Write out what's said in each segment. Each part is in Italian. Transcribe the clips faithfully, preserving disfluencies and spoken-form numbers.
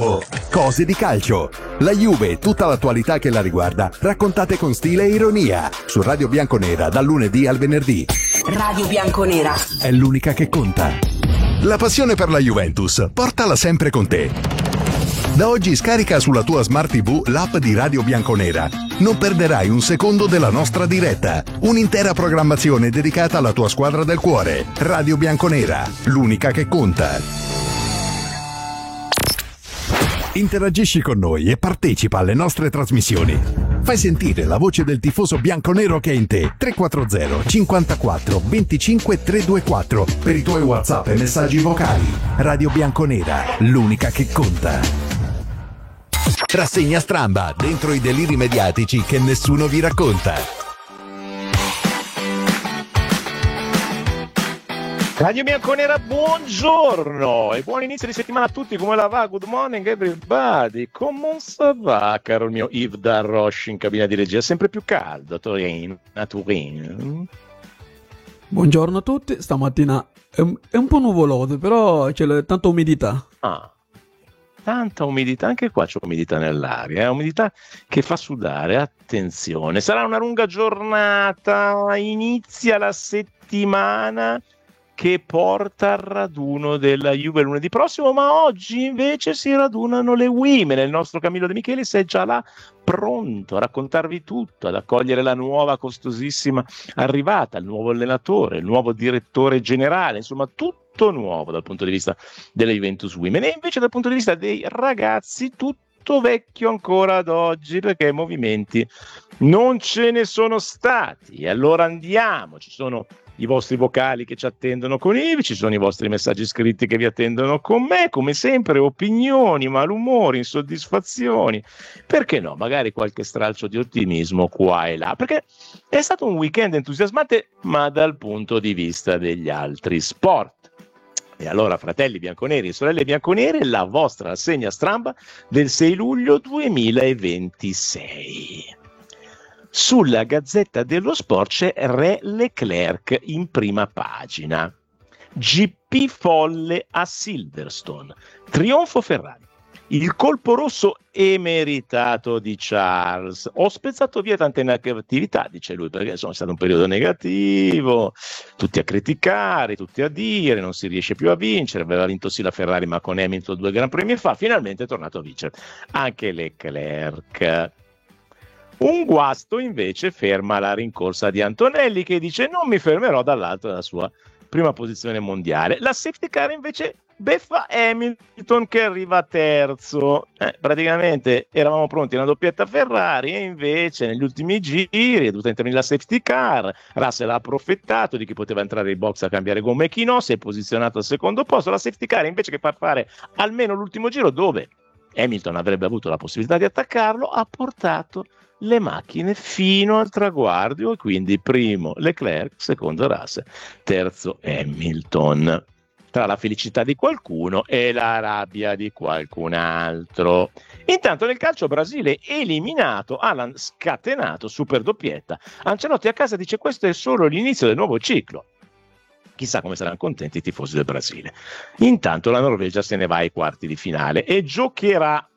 Oh, cose di calcio. La Juve e tutta l'attualità che la riguarda, raccontate con stile e ironia. Su Radio Bianconera, dal lunedì al venerdì. Radio Bianconera è l'unica che conta. La passione per la Juventus, portala sempre con te. Da oggi scarica sulla tua Smart ti vu l'app di Radio Bianconera. Non perderai un secondo della nostra diretta. Un'intera programmazione dedicata alla tua squadra del cuore. Radio Bianconera, l'unica che conta. Interagisci con noi e partecipa alle nostre trasmissioni. Fai sentire la voce del tifoso bianconero che è in te. tre quattro zero cinquantaquattro venticinque trecentoventiquattro per i tuoi WhatsApp e messaggi vocali. Radio Bianconera, l'unica che conta. Rassegna Stramba, dentro i deliri mediatici che nessuno vi racconta. Radio Bianconera, buongiorno e buon inizio di settimana a tutti. Come la va? Good morning everybody. Come ça va, caro mio Yves Darroche in cabina di regia? Sempre più caldo a Torino, a Turin. Buongiorno a tutti. Stamattina è un, è un po' nuvoloso, però c'è tanta umidità. Ah, tanta umidità, anche qua c'è umidità nell'aria, è umidità che fa sudare. Attenzione, sarà una lunga giornata, inizia la settimana che porta al raduno della Juve lunedì prossimo, ma oggi invece si radunano le Women. Il nostro Camillo De Michelis è già là, pronto a raccontarvi tutto, ad accogliere la nuova costosissima arrivata, il nuovo allenatore, il nuovo direttore generale, insomma tutto nuovo dal punto di vista delle Juventus Women. E invece dal punto di vista dei ragazzi tutto vecchio ancora ad oggi, perché movimenti non ce ne sono stati. E allora andiamo, ci sono i vostri vocali che ci attendono con Ivi, ci sono i vostri messaggi scritti che vi attendono con me, come sempre opinioni, malumori, insoddisfazioni, perché no, magari qualche stralcio di ottimismo qua e là, perché è stato un weekend entusiasmante, ma dal punto di vista degli altri sport. E allora, fratelli bianconeri e sorelle bianconere, la vostra rassegna Stramba del sei luglio duemilaventisei. Sulla Gazzetta dello Sport c'è Re Leclerc in prima pagina. G P folle a Silverstone. Trionfo Ferrari. Il colpo rosso emeritato di Charles. Ho spezzato via tante negatività, dice lui, perché insomma è stato un periodo negativo, tutti a criticare, tutti a dire, non si riesce più a vincere, aveva vinto sì la Ferrari ma con Hamilton due Gran Premi fa, finalmente è tornato a vincere. Anche Leclerc. Un guasto invece ferma la rincorsa di Antonelli, che dice non mi fermerò dall'alto della sua prima posizione mondiale. La safety car invece beffa Hamilton che arriva terzo. Eh, praticamente eravamo pronti a una doppietta Ferrari e invece negli ultimi giri è dovuta intervenire la safety car. Russell ha approfittato di chi poteva entrare in box a cambiare gomme e chi no, si è posizionato al secondo posto. La safety car invece che far fare almeno l'ultimo giro dove Hamilton avrebbe avuto la possibilità di attaccarlo, ha portato le macchine fino al traguardo, e quindi primo Leclerc, secondo Russell, terzo Hamilton. Tra la felicità di qualcuno e la rabbia di qualcun altro. Intanto nel calcio Brasile eliminato, Alan scatenato, super doppietta. Ancelotti a casa dice questo è solo l'inizio del nuovo ciclo. Chissà come saranno contenti i tifosi del Brasile. Intanto la Norvegia se ne va ai quarti di finale e giocherà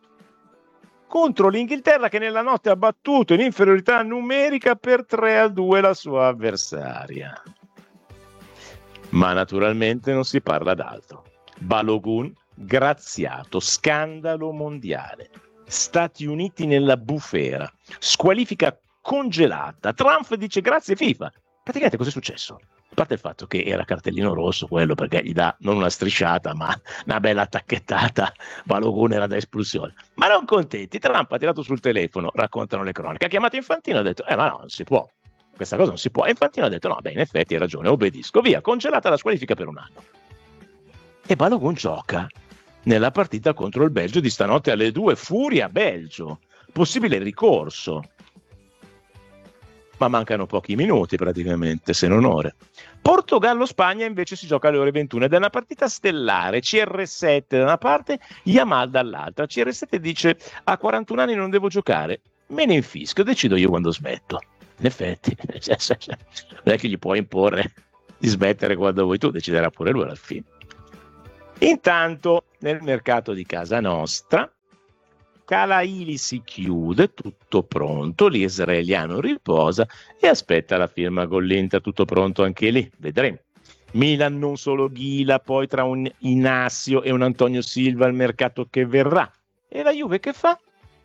contro l'Inghilterra, che nella notte ha battuto in inferiorità numerica per tre a due la sua avversaria. Ma naturalmente non si parla d'altro. Balogun graziato, scandalo mondiale. Stati Uniti nella bufera, squalifica congelata. Trump dice grazie FIFA. Praticamente cosa è successo? A parte il fatto che era cartellino rosso quello, perché gli dà non una strisciata ma una bella attacchettata, Balogun era da espulsione. Ma non contenti, Trump ha tirato sul telefono, raccontano le cronache, ha chiamato Infantino e ha detto eh ma no, non si può, questa cosa non si può. E Infantino ha detto no, beh in effetti hai ragione, obbedisco, via, congelata la squalifica per un anno. E Balogun gioca nella partita contro il Belgio di stanotte alle due, Furia Belgio, possibile ricorso. Ma mancano pochi minuti praticamente, se non ore. Portogallo-Spagna invece si gioca alle ore ventuno ed è una partita stellare, C R sette da una parte, Yamal dall'altra. C R sette dice a quarantuno anni non devo giocare, me ne infischio, decido io quando smetto. In effetti, non è che gli puoi imporre di smettere quando vuoi tu, deciderà pure lui alla fine. Intanto nel mercato di casa nostra Calaili si chiude, tutto pronto, l'israeliano riposa e aspetta la firma con l'Inter, tutto pronto anche lì, vedremo. Milan non solo Ghila, poi tra un Inassio e un Antonio Silva il mercato che verrà. E la Juve che fa?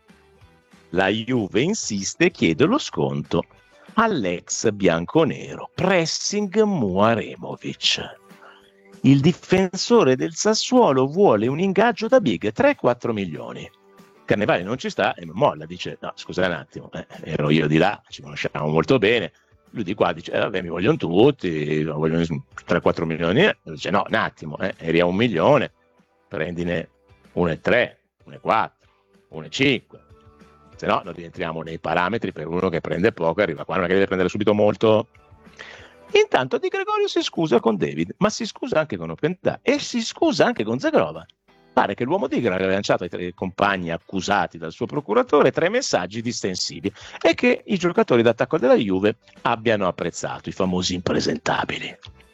La Juve insiste e chiede lo sconto all'ex bianconero, pressing Muaremovic. Il difensore del Sassuolo vuole un ingaggio da big, tre quattro milioni. Carnevale non ci sta e molla, dice no scusa un attimo, eh, ero io di là, ci conosciamo molto bene. Lui di qua dice eh, vabbè mi vogliono tutti, vogliono tre quattro milioni. Dice no un attimo, eh, eri a un milione, prendine uno e tre, uno e quattro, uno e cinque. Se no non rientriamo nei parametri per uno che prende poco e arriva qua, non è che deve prendere subito molto. Intanto Di Gregorio si scusa con David, ma si scusa anche con Openda e si scusa anche con Zagrova. Pare che l'uomo di Gra abbia lanciato ai tre compagni accusati dal suo procuratore tre messaggi distensivi e che i giocatori d'attacco della Juve abbiano apprezzato, i famosi impresentabili.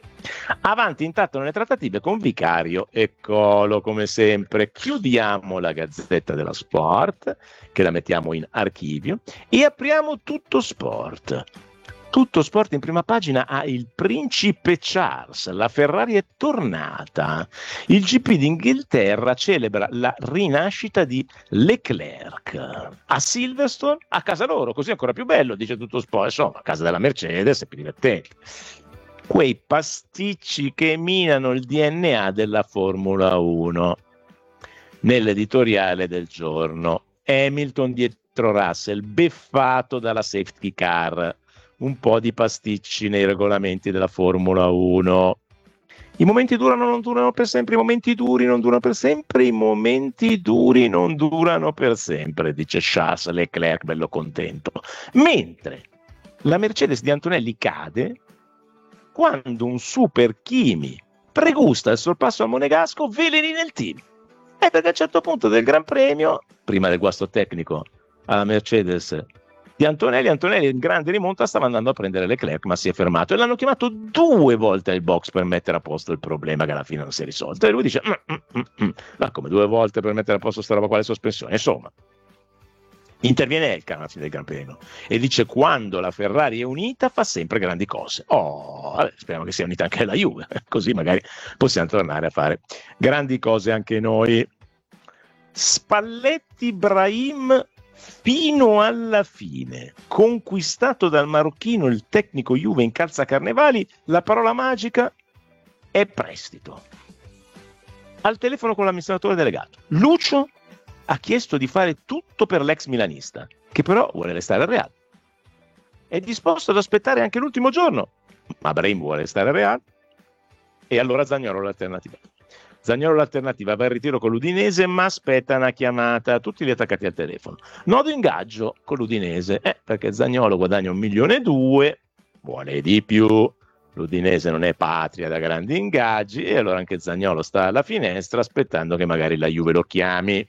Avanti intanto nelle trattative con Vicario e Colo, come sempre. Chiudiamo la Gazzetta dello Sport, che la mettiamo in archivio, e apriamo Tutto Sport. Tutto Sport in prima pagina ha il principe Charles, la Ferrari è tornata. Il G P d'Inghilterra celebra la rinascita di Leclerc. A Silverstone, a casa loro, così è ancora più bello, dice Tutto Sport. Insomma, a casa della Mercedes è più divertente. Quei pasticci che minano il D N A della Formula uno. Nell'editoriale del giorno, Hamilton dietro Russell, beffato dalla safety car. Un po' di pasticci nei regolamenti della Formula uno. I momenti durano non durano per sempre, i momenti duri non durano per sempre, i momenti duri non durano per sempre, dice Charles Leclerc, bello contento. Mentre la Mercedes di Antonelli cade quando un super Kimi pregusta il sorpasso al Monegasco, veleni nel team. E perché a un certo punto del Gran Premio, prima del guasto tecnico alla Mercedes di Antonelli, Antonelli in grande rimonta stava andando a prendere Leclerc, ma si è fermato e l'hanno chiamato due volte al box per mettere a posto il problema che alla fine non si è risolto. E lui dice mm, mm, mm, mm. ma come due volte per mettere a posto sta roba qua, le sospensioni? Insomma, interviene Elkann alla fine del Gran Premio e dice quando la Ferrari è unita fa sempre grandi cose. Oh, vabbè, speriamo che sia unita anche la Juve, così magari possiamo tornare a fare grandi cose anche noi. Spalletti Brahim fino alla fine, conquistato dal marocchino il tecnico Juve in calza Carnevali, la parola magica è prestito. Al telefono con l'amministratore delegato, Lucio ha chiesto di fare tutto per l'ex milanista, che però vuole restare al Real. È disposto ad aspettare anche l'ultimo giorno, ma Brahim vuole restare al Real e allora Zaniolo l'alternativa. Zaniolo l'alternativa va in ritiro con l'Udinese, ma aspetta una chiamata, tutti gli attaccati al telefono. Nodo ingaggio con l'Udinese, eh, perché Zaniolo guadagna un milione e due, vuole di più, l'Udinese non è patria da grandi ingaggi e allora anche Zaniolo sta alla finestra aspettando che magari la Juve lo chiami.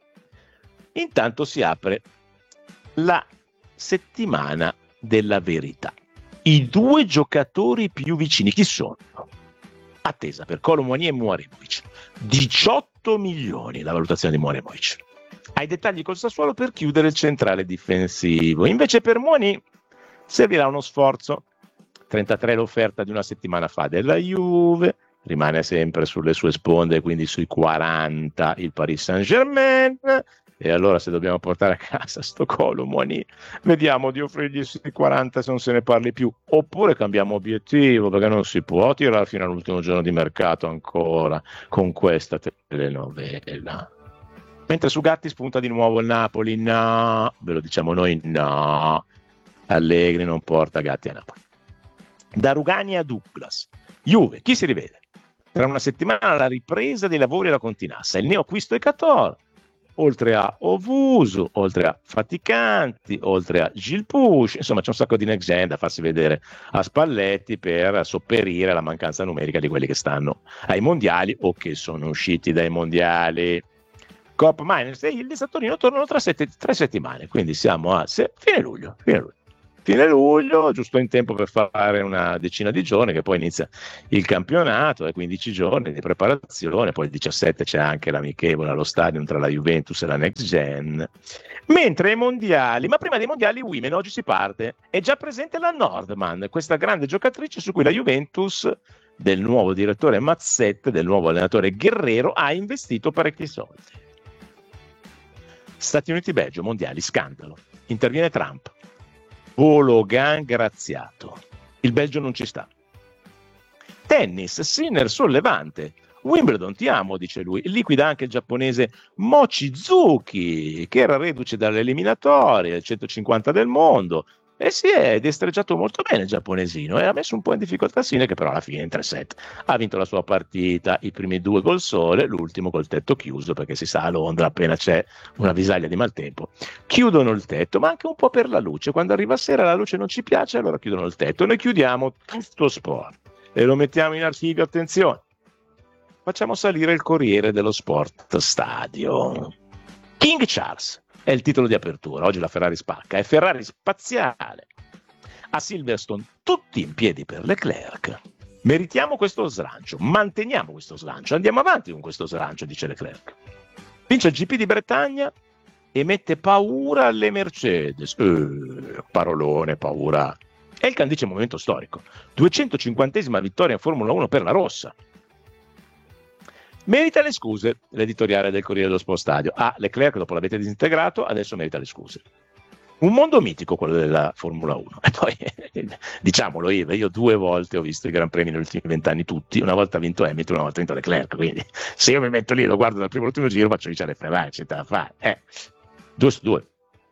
Intanto si apre la settimana della verità. I due giocatori più vicini, chi sono? Attesa per Kolo Muani e Muaremovic, diciotto milioni la valutazione di Muaremovic. Ai dettagli col Sassuolo per chiudere il centrale difensivo. Invece per Muani servirà uno sforzo. trentatré l'offerta di una settimana fa della Juve, rimane sempre sulle sue sponde, quindi sui quaranta il Paris Saint-Germain. E allora se dobbiamo portare a casa sto Kolo Muani, vediamo di offrirgli sui quaranta se non se ne parli più, oppure cambiamo obiettivo, perché non si può tirare fino all'ultimo giorno di mercato ancora con questa telenovela. Mentre su Gatti spunta di nuovo il Napoli, no, ve lo diciamo noi, no, Allegri non porta Gatti a Napoli. Da Rugani a Douglas, Juve, chi si rivede? Tra una settimana la ripresa dei lavori alla Continassa, il neoacquisto è Cator. Oltre a Ovusu, oltre a Faticanti, oltre a Gil Push, insomma c'è un sacco di next gen da farsi vedere a Spalletti per sopperire alla mancanza numerica di quelli che stanno ai mondiali o che sono usciti dai mondiali. Coppa Miners e Ildiz a Torino tornano tra sette, tre settimane, quindi siamo a se, fine luglio, fine luglio. fine luglio, giusto in tempo per fare una decina di giorni, che poi inizia il campionato, e quindici giorni di preparazione, poi il diciassette c'è anche l'amichevole allo stadium tra la Juventus e la Next Gen. Mentre i mondiali, ma prima dei mondiali Women, oggi si parte, è già presente la Nordman, questa grande giocatrice su cui la Juventus, del nuovo direttore Mazzette, del nuovo allenatore Guerrero, ha investito parecchi soldi. Stati Uniti-Belgio, mondiali, scandalo. Interviene Trump. Vologan graziato. Il Belgio non ci sta. Tennis, Sinner sollevante. Wimbledon, ti amo, dice lui. Liquida anche il giapponese Mochizuki, che era reduce dalle eliminatorie, il centocinquanta del mondo. E si è destreggiato molto bene il giapponesino e ha messo un po' in difficoltà Sinner, che però alla fine in tre set ha vinto la sua partita, i primi due col sole, l'ultimo col tetto chiuso, perché si sa a Londra appena c'è una visaglia di maltempo chiudono il tetto, ma anche un po' per la luce. Quando arriva sera la luce non ci piace, allora chiudono il tetto. Noi chiudiamo tutto sport e lo mettiamo in archivio. Attenzione, facciamo salire il Corriere dello Sport Stadio. King Charles è il titolo di apertura. Oggi la Ferrari spacca, è Ferrari spaziale. A Silverstone tutti in piedi per Leclerc. Meritiamo questo slancio, manteniamo questo slancio, andiamo avanti con questo slancio, dice Leclerc. Vince il G P di Bretagna e mette paura alle Mercedes. Eh, parolone, paura. Elkan dice momento storico. duecentocinquantesima vittoria in Formula uno per la rossa. Merita le scuse l'editoriale del Corriere dello Sport Stadio. Ah, Leclerc dopo l'avete disintegrato, adesso merita le scuse. Un mondo mitico quello della Formula uno. E poi, diciamolo, io, io due volte ho visto i Gran Premi negli ultimi vent'anni tutti, una volta ha vinto Hamilton, una volta ha vinto Leclerc, quindi se io mi metto lì e lo guardo dal primo all'ultimo giro faccio diciare frevare, c'è da fare. Eh. Due su due.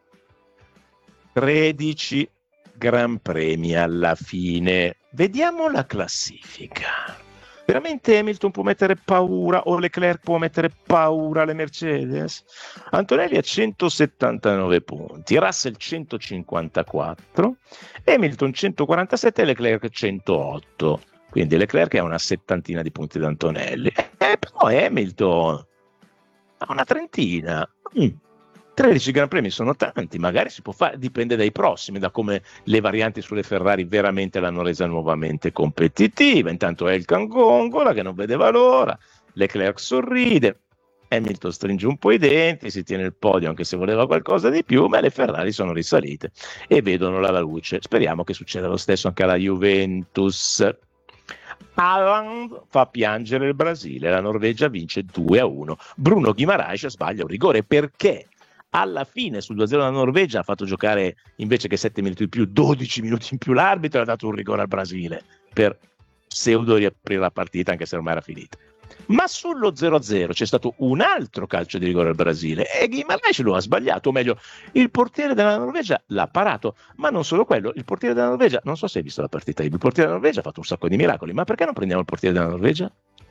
tredici Gran Premi alla fine. Vediamo la classifica. Veramente Hamilton può mettere paura o Leclerc può mettere paura alle Mercedes? Antonelli ha centosettantanove punti, Russell centocinquantaquattro, Hamilton centoquarantasette e Leclerc centootto. Quindi Leclerc ha una settantina di punti da Antonelli. Eh, però Hamilton ha una trentina. Mm. tredici Gran Premi sono tanti, magari si può fare, dipende dai prossimi, da come le varianti sulle Ferrari veramente l'hanno resa nuovamente competitiva. Intanto Elkan gongola che non vedeva l'ora, Leclerc sorride, Hamilton stringe un po' i denti, si tiene il podio anche se voleva qualcosa di più, ma le Ferrari sono risalite e vedono la luce. Speriamo che succeda lo stesso anche alla Juventus. Haaland fa piangere il Brasile, la Norvegia vince due a uno. Bruno Guimaraes sbaglia un rigore perché alla fine sul due a zero la Norvegia ha fatto giocare invece che sette minuti in più, dodici minuti in più l'arbitro e ha dato un rigore al Brasile per pseudo riaprire la partita anche se ormai era finita. Ma sullo zero a zero c'è stato un altro calcio di rigore al Brasile e Guimaraes lo ha sbagliato, o meglio il portiere della Norvegia l'ha parato, ma non solo quello, il portiere della Norvegia, non so se hai visto la partita, il portiere della Norvegia ha fatto un sacco di miracoli, ma perché non prendiamo il portiere della Norvegia?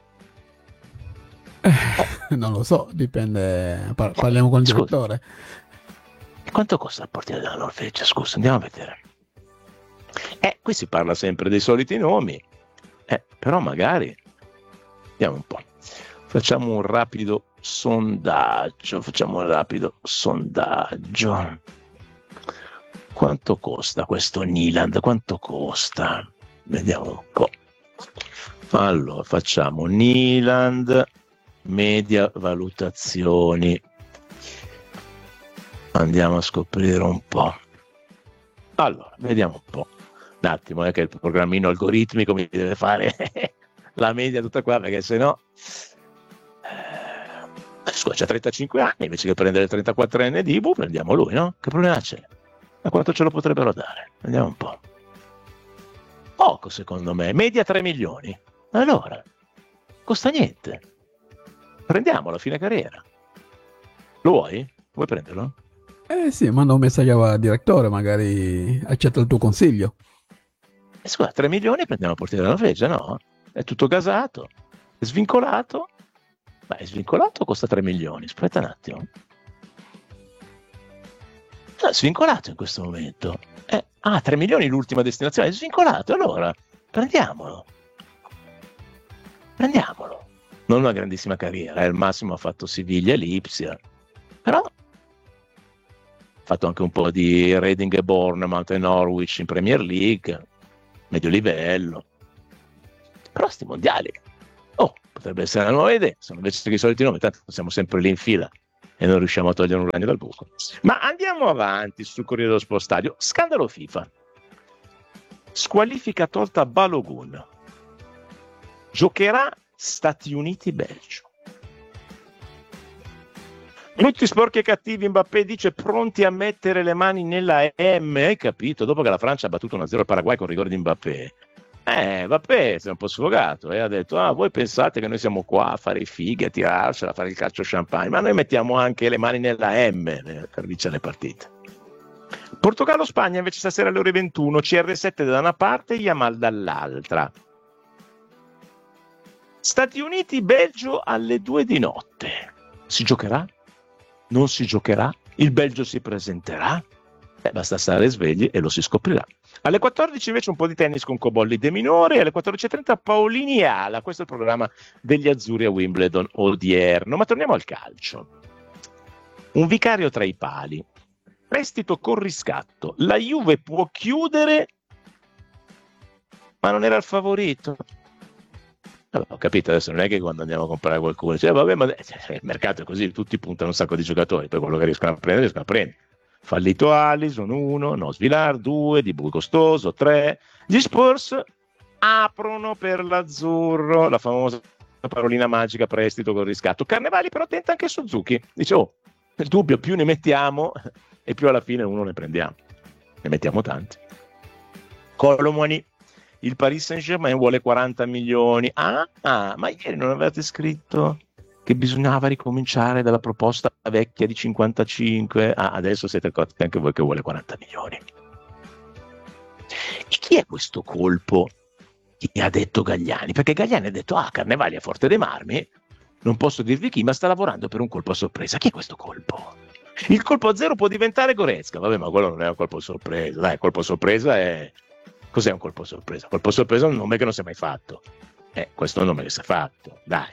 Eh, non lo so, dipende. Par- parliamo con il Scusa. direttore. Quanto costa il portiere della Norvegia? Scusa, andiamo a vedere. Eh, qui si parla sempre dei soliti nomi, eh, però magari vediamo un po'. Facciamo un rapido sondaggio. Facciamo un rapido sondaggio. Quanto costa questo Nyland? Quanto costa? Vediamo un po'. Allora, facciamo Nyland. Media valutazioni, andiamo a scoprire un po'. Allora, vediamo un po'. Un attimo, è che il programmino algoritmico mi deve fare la media tutta qua, perché sennò eh, scusa, c'ha trentacinque anni, invece che prendere il trentaquattrenne di Ibu prendiamo lui, no? Che problema c'è? Ma quanto ce lo potrebbero dare? Vediamo un po'. Poco secondo me, media tre milioni. Allora, costa niente. Prendiamolo a fine carriera. Lo vuoi? Vuoi prenderlo? Eh sì, manda un messaggio al direttore, magari accetta il tuo consiglio. Eh, scusa, tre milioni prendiamo il portiere della Norvegia, no? È tutto gasato, è svincolato. Ma è svincolato o costa tre milioni? Aspetta un attimo. No, è svincolato in questo momento. Eh, ah, tre milioni l'ultima destinazione, è svincolato, allora prendiamolo. Prendiamolo. Non una grandissima carriera, eh, al massimo ha fatto Siviglia e Lipsia, però fatto anche un po' di Reading e Bournemouth e Norwich in Premier League, medio livello. Però sti mondiali, oh, potrebbe essere una nuova idea, sono invece che i soliti nomi, tanto siamo sempre lì in fila e non riusciamo a togliere un ragno dal buco. Ma andiamo avanti sul Corriere dello Sport Stadio. Scandalo FIFA. Squalifica tolta Balogun. Giocherà Stati Uniti-Belgio. Tutti sporchi e cattivi, Mbappé dice pronti a mettere le mani nella M, hai capito? Dopo che la Francia ha battuto uno a zero il Paraguay con rigore di Mbappé. Eh, Mbappé si è un po' sfogato e eh? ha detto, ah, voi pensate che noi siamo qua a fare i fighi, a tirarcela, a fare il calcio champagne, ma noi mettiamo anche le mani nella M per vincere le partite. Portogallo-Spagna invece stasera alle ore ventuno, C R sette da una parte, Yamal dall'altra. Stati Uniti-Belgio alle due di notte. Si giocherà? Non si giocherà? Il Belgio si presenterà? Eh, basta stare svegli e lo si scoprirà. Alle quattordici invece un po' di tennis con Cobolli De Minore, e alle quattordici e trenta Paolini e Ala. Questo è il programma degli azzurri a Wimbledon odierno. Ma torniamo al calcio. Un vicario tra i pali. Prestito con riscatto. La Juve può chiudere, ma non era il favorito. Vabbè, ho capito, adesso non è che quando andiamo a comprare qualcuno dice, vabbè, ma cioè, il mercato è così, tutti puntano un sacco di giocatori, poi quello che riescono a prendere, riescono a prendere. Fallito Alisson, uno, no, Svilar, due, Di Bui costoso, tre. Gli Spurs aprono per l'azzurro, la famosa parolina magica, prestito con riscatto. Carnevali però tenta anche Suzuki, dice, oh, nel dubbio più ne mettiamo e più alla fine uno ne prendiamo. Ne mettiamo tanti. Colomani. Il Paris Saint-Germain vuole quaranta milioni. Ah, ah, ma ieri non avevate scritto che bisognava ricominciare dalla proposta vecchia di cinquantacinque? Ah, adesso siete accorti anche voi che vuole quaranta milioni. E chi è questo colpo che ha detto Gagliani? Perché Gagliani ha detto, ah, Carnevali a Forte dei Marmi, non posso dirvi chi, ma sta lavorando per un colpo a sorpresa. Chi è questo colpo? Il colpo a zero può diventare Goretzka. Vabbè, ma quello non è un colpo a sorpresa. Dai, colpo a sorpresa è... Cos'è un colpo a sorpresa? Colpo a sorpresa è un nome che non si è mai fatto. Eh, questo è un nome che si è fatto, dai.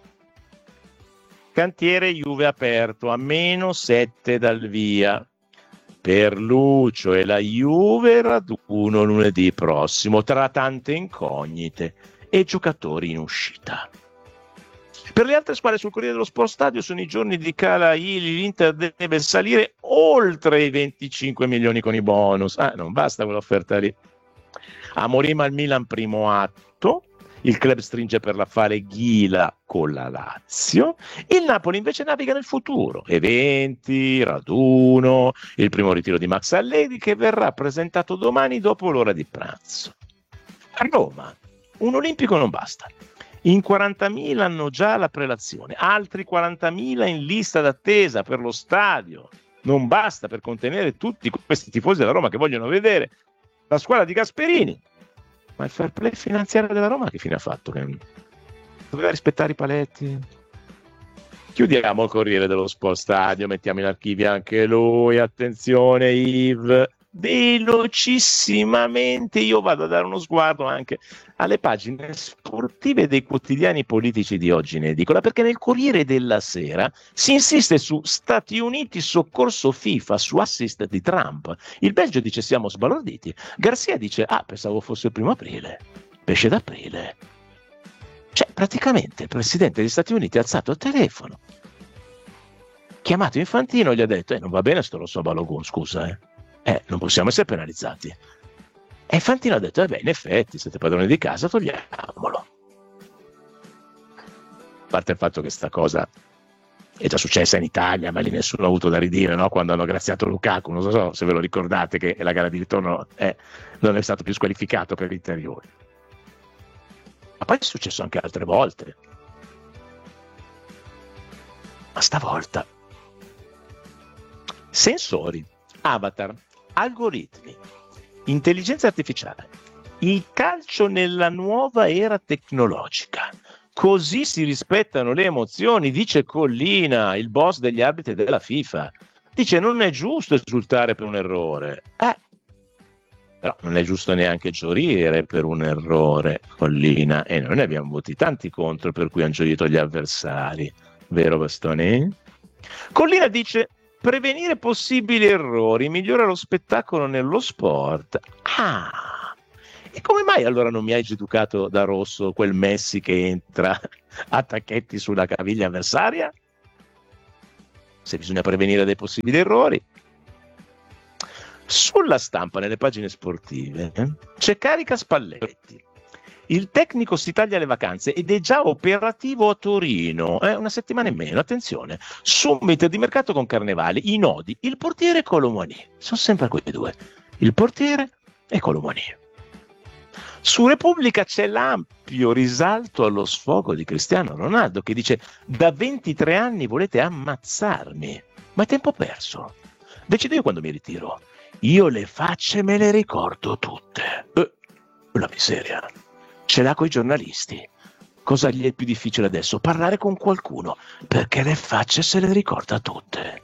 Cantiere Juve aperto a meno sette dal via. Per Lucio e la Juve raduno lunedì prossimo, tra tante incognite e giocatori in uscita. Per le altre squadre sul Corriere dello Sport Stadio sono i giorni di Calaili, l'Inter deve salire oltre i venticinque milioni con i bonus. Ah, non basta quell'offerta lì. Amorim al Milan primo atto, il club stringe per l'affare Ghila con la Lazio, il Napoli invece naviga nel futuro, eventi, raduno, il primo ritiro di Max Allegri che verrà presentato domani dopo l'ora di pranzo. A Roma un olimpico non basta, in quarantamila hanno già la prelazione, altri quarantamila in lista d'attesa per lo stadio, non basta per contenere tutti questi tifosi della Roma che vogliono vedere la squadra di Gasperini. Ma il fair play finanziario della Roma che fine ha fatto? Che doveva rispettare i paletti. Chiudiamo il Corriere dello Sport Stadio, mettiamo in archivio anche lui, attenzione Yves, velocissimamente io vado a dare uno sguardo anche alle pagine sportive dei quotidiani politici di oggi in edicola, perché nel Corriere della Sera si insiste su Stati Uniti soccorso FIFA, su assist di Trump. Il Belgio dice siamo sbalorditi, Garcia dice ah pensavo fosse il primo aprile, pesce d'aprile. Cioè praticamente il presidente degli Stati Uniti ha alzato il telefono, chiamato Infantino, gli ha detto eh non va bene sto rosso Balogun, scusa eh Eh, non possiamo essere penalizzati. E Infantino ha detto, eh beh, in effetti, siete padroni di casa, togliamolo. A parte il fatto che sta cosa è già successa in Italia, ma lì nessuno ha avuto da ridire, no? Quando hanno graziato Lukaku, non so se ve lo ricordate, che la gara di ritorno eh, non è stato più squalificato per l'interiore. Ma poi è successo anche altre volte. Ma stavolta sensori, avatar, algoritmi, intelligenza artificiale, il calcio nella nuova era tecnologica. Così si rispettano le emozioni, dice Collina, il boss degli arbitri della FIFA. Dice non è giusto esultare per un errore. Eh, però non è giusto neanche gioire per un errore, Collina. E noi ne abbiamo avuti tanti contro per cui hanno gioito gli avversari. Vero Bastoni? Collina dice prevenire possibili errori migliora lo spettacolo nello sport. Ah, e come mai allora non mi hai educato da rosso quel Messi che entra a tacchetti sulla caviglia avversaria? Se bisogna prevenire dei possibili errori. Sulla stampa, nelle pagine sportive, eh, c'è carica Spalletti. Il tecnico si taglia le vacanze ed è già operativo a Torino. Eh, una settimana in meno, attenzione. Summit di mercato con Carnevale, i nodi, il portiere e Colomani. Sono sempre quei due. Il portiere e Colomani. Su Repubblica c'è l'ampio risalto allo sfogo di Cristiano Ronaldo che dice: da ventitré anni volete ammazzarmi, ma è tempo perso. Decido io quando mi ritiro. Io le facce me le ricordo tutte. Eh, la miseria. Ce l'ha coi giornalisti. Cosa gli è più difficile adesso? Parlare con qualcuno, perché le facce se le ricorda tutte.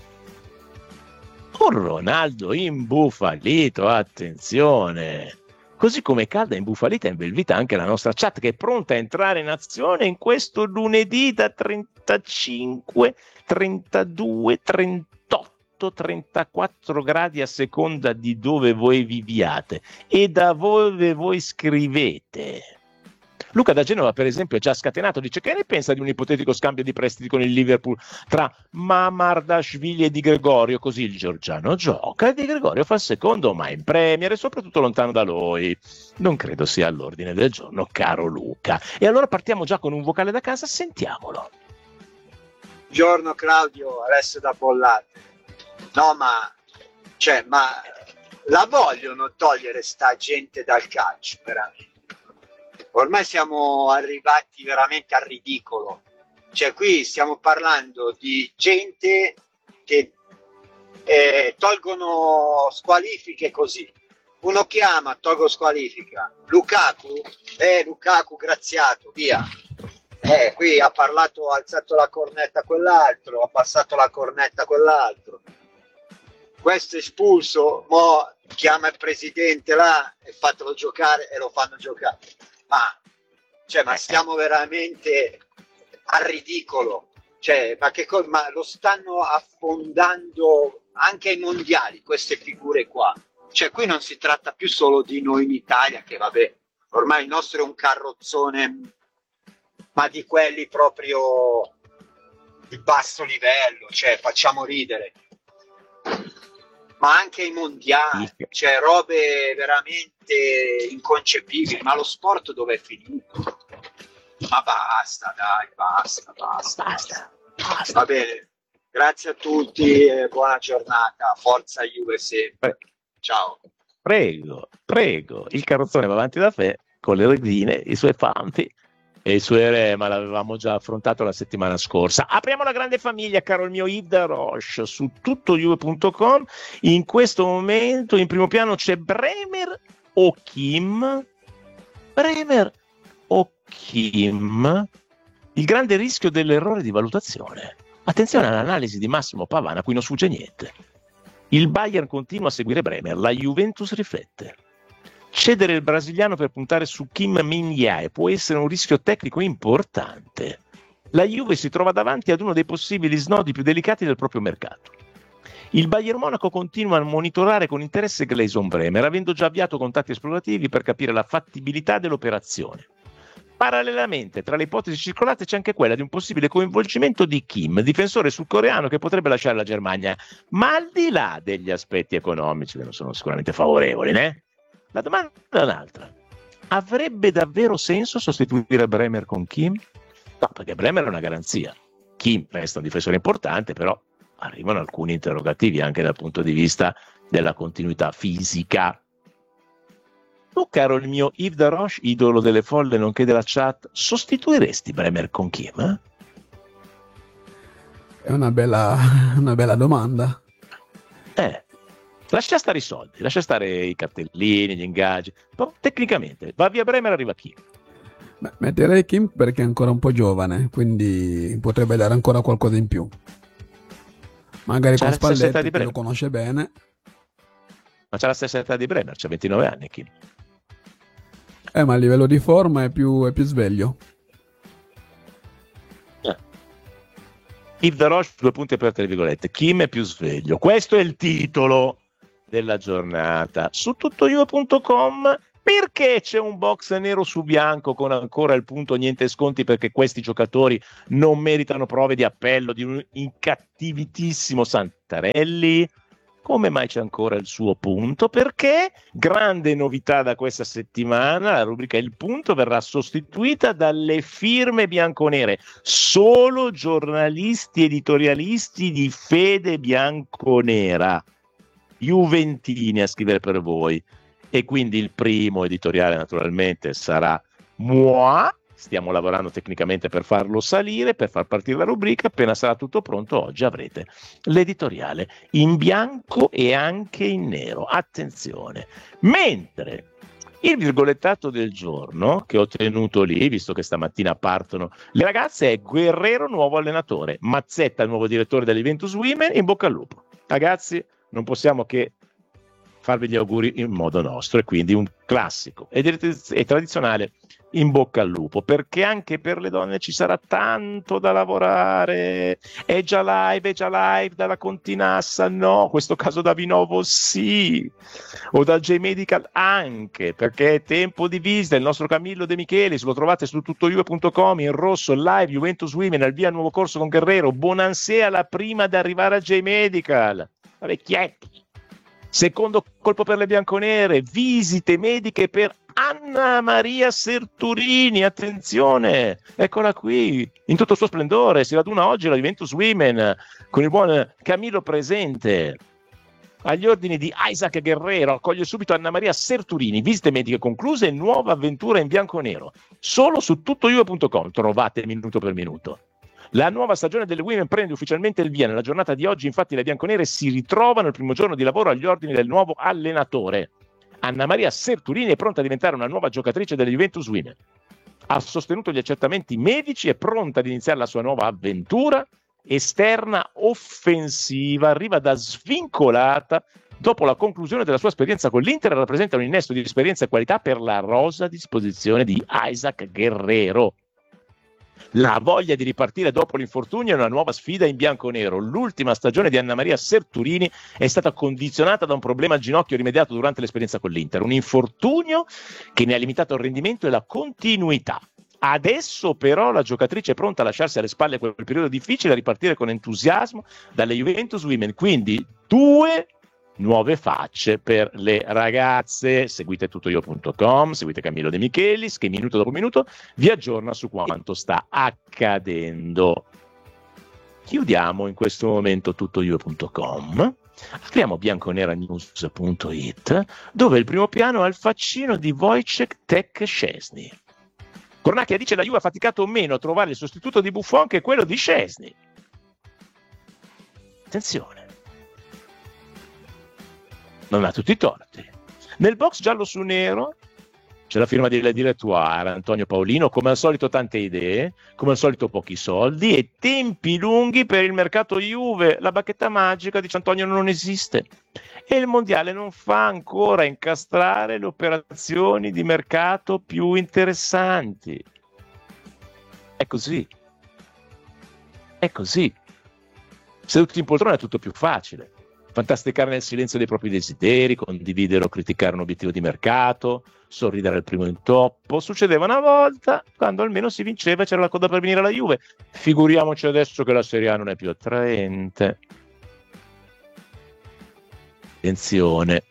Un Ronaldo imbufalito, attenzione. Così come calda, imbufalita e invelvita anche la nostra chat, che è pronta a entrare in azione in questo lunedì da trentacinque, trentadue, trentotto, trentaquattro gradi a seconda di dove voi viviate e da dove voi scrivete. Luca da Genova, per esempio, è già scatenato, dice: che ne pensa di un ipotetico scambio di prestiti con il Liverpool tra Mamardashvili e Di Gregorio? Così il georgiano gioca e Di Gregorio fa il secondo, ma in Premier e soprattutto lontano da noi. Non credo sia all'ordine del giorno, caro Luca. E allora partiamo già con un vocale da casa, sentiamolo. Buongiorno Claudio, Alessio da Bollate. No, ma cioè, ma la vogliono togliere sta gente dal calcio, veramente. Ormai siamo arrivati veramente al ridicolo. Cioè, qui stiamo parlando di gente che eh, tolgono squalifiche così. Uno chiama, tolgo squalifica. Lukaku, eh, Lukaku graziato, via. Eh, qui ha parlato, ha alzato la cornetta a quell'altro, ha passato la cornetta a quell'altro. Questo espulso, mo chiama il presidente là e fatelo giocare e lo fanno giocare. Ma, cioè, ma stiamo veramente al ridicolo. Cioè, ma, che co- ma lo stanno affondando anche ai mondiali queste figure qua. Cioè, qui non si tratta più solo di noi in Italia, che vabbè, ormai il nostro è un carrozzone, ma di quelli proprio di basso livello, cioè facciamo ridere. Ma anche i mondiali, cioè robe veramente inconcepibili. Ma lo sport dove è finito? Ma basta, dai, basta, basta, basta. basta. Va bene, grazie a tutti e buona giornata. Forza Juve sempre. Ciao. Prego, prego. Il carrozzone va avanti da fe con le redine, i suoi fanti e i suoi re, ma l'avevamo già affrontato la settimana scorsa. Apriamo la grande famiglia, caro il mio Yves da Roche, su tuttojuve punto com. In questo momento in primo piano c'è Bremer o Kim? Bremer o Kim? Il grande rischio dell'errore di valutazione. Attenzione all'analisi di Massimo Pavana, a cui non sfugge niente. Il Bayern continua a seguire Bremer, la Juventus riflette. Cedere il brasiliano per puntare su Kim Min-jae può essere un rischio tecnico importante. La Juve si trova davanti ad uno dei possibili snodi più delicati del proprio mercato. Il Bayern Monaco continua a monitorare con interesse Gleison Bremer, avendo già avviato contatti esplorativi per capire la fattibilità dell'operazione. Parallelamente, tra le ipotesi circolate c'è anche quella di un possibile coinvolgimento di Kim, difensore sudcoreano che potrebbe lasciare la Germania, ma al di là degli aspetti economici che non sono sicuramente favorevoli, né? La domanda è un'altra. Avrebbe davvero senso sostituire Bremer con Kim? No, perché Bremer è una garanzia. Kim resta un difensore importante, però arrivano alcuni interrogativi anche dal punto di vista della continuità fisica. Tu, caro il mio Yves da Roche, idolo delle folle nonché della chat, sostituiresti Bremer con Kim? Eh? È una bella, una bella domanda. Eh. Lascia stare i soldi, lascia stare i cartellini, gli ingaggi. Poi, tecnicamente, va via Bremer, arriva Kim. Beh, metterei Kim perché è ancora un po' giovane, quindi potrebbe dare ancora qualcosa in più. Magari c'ha con Spalletti, di che lo conosce bene. Ma c'ha la stessa età di Bremer, c'ha ventinove anni Kim. Eh, ma a livello di forma è più, è più sveglio. Eh. Yves Daroche, due punti aperte le virgolette. Kim è più sveglio. Questo è il titolo della giornata. Su tuttojuve punto com perché c'è un box nero su bianco con ancora il punto niente sconti, perché questi giocatori non meritano prove di appello di un incattivitissimo Santarelli? Come mai c'è ancora il suo punto? Perché, grande novità da questa settimana, la rubrica Il Punto verrà sostituita dalle firme bianconere. Solo giornalisti editorialisti di fede bianconera, juventini a scrivere per voi. E quindi il primo editoriale naturalmente sarà moi. Stiamo lavorando tecnicamente per farlo salire, per far partire la rubrica. Appena sarà tutto pronto, oggi avrete l'editoriale in bianco e anche in nero. Attenzione! Mentre il virgolettato del giorno che ho tenuto lì, visto che stamattina partono le ragazze, è Guerrero nuovo allenatore, Mazzetta nuovo direttore della Juventus Women, in bocca al lupo. Ragazzi, non possiamo che farvi gli auguri in modo nostro, e quindi un classico e tradizionale in bocca al lupo, perché anche per le donne ci sarà tanto da lavorare. È già live, è già live dalla Continassa, no, questo caso da Vinovo sì, o dal J-Medical anche, perché è tempo di visita. Il nostro Camillo De Michelis lo trovate su tuttojuve punto com in rosso, live Juventus Women al via nuovo corso con Guerrero. Bonansea la prima ad arrivare al J-Medical, la vecchietta. Secondo colpo per le bianconere, visite mediche per Anna Maria Serturini, attenzione, eccola qui, in tutto il suo splendore, si raduna oggi la Juventus Women con il buon Camillo presente. Agli ordini di Isaac Guerrero, accoglie subito Anna Maria Serturini, visite mediche concluse e nuova avventura in bianconero. Solo su tuttojuve punto com trovate minuto per minuto. La nuova stagione delle Women prende ufficialmente il via. Nella giornata di oggi, infatti, le bianconere si ritrovano il primo giorno di lavoro agli ordini del nuovo allenatore. Anna Maria Serturini è pronta a diventare una nuova giocatrice delle Juventus Women. Ha sostenuto gli accertamenti medici, è pronta ad iniziare la sua nuova avventura esterna offensiva. Arriva da svincolata dopo la conclusione della sua esperienza con l'Inter, rappresenta un innesto di esperienza e qualità per la rosa a disposizione di Isaac Guerrero. La voglia di ripartire dopo l'infortunio è una nuova sfida in bianconero. L'ultima stagione di Anna Maria Serturini è stata condizionata da un problema al ginocchio rimediato durante l'esperienza con l'Inter, un infortunio che ne ha limitato il rendimento e la continuità. Adesso però la giocatrice è pronta a lasciarsi alle spalle quel periodo difficile e a ripartire con entusiasmo dalle Juventus Women. Quindi due nuove facce per le ragazze. Seguite tuttojuve punto com, seguite Camillo De Michelis che minuto dopo minuto vi aggiorna su quanto sta accadendo. Chiudiamo in questo momento tuttojuve punto com, apriamo bianconeranews punto it, dove il primo piano ha il faccino di Wojciech Tech Szczesny. Cornacchia dice: la Juve ha faticato meno a trovare il sostituto di Buffon che quello di Szczesny. Attenzione, non ha tutti i torti. Nel box giallo su nero c'è la firma del direttuare Antonio Paolino, come al solito tante idee, come al solito pochi soldi e tempi lunghi per il mercato Juve. La bacchetta magica, dice Antonio, non esiste e il mondiale non fa ancora incastrare le operazioni di mercato più interessanti. È così, è così. Seduti in poltrona è tutto più facile. Fantasticare nel silenzio dei propri desideri, condividere o criticare un obiettivo di mercato, sorridere al primo intoppo. Succedeva una volta, quando almeno si vinceva e c'era la coda per venire alla Juve. Figuriamoci adesso che la Serie A non è più attraente. Attenzione.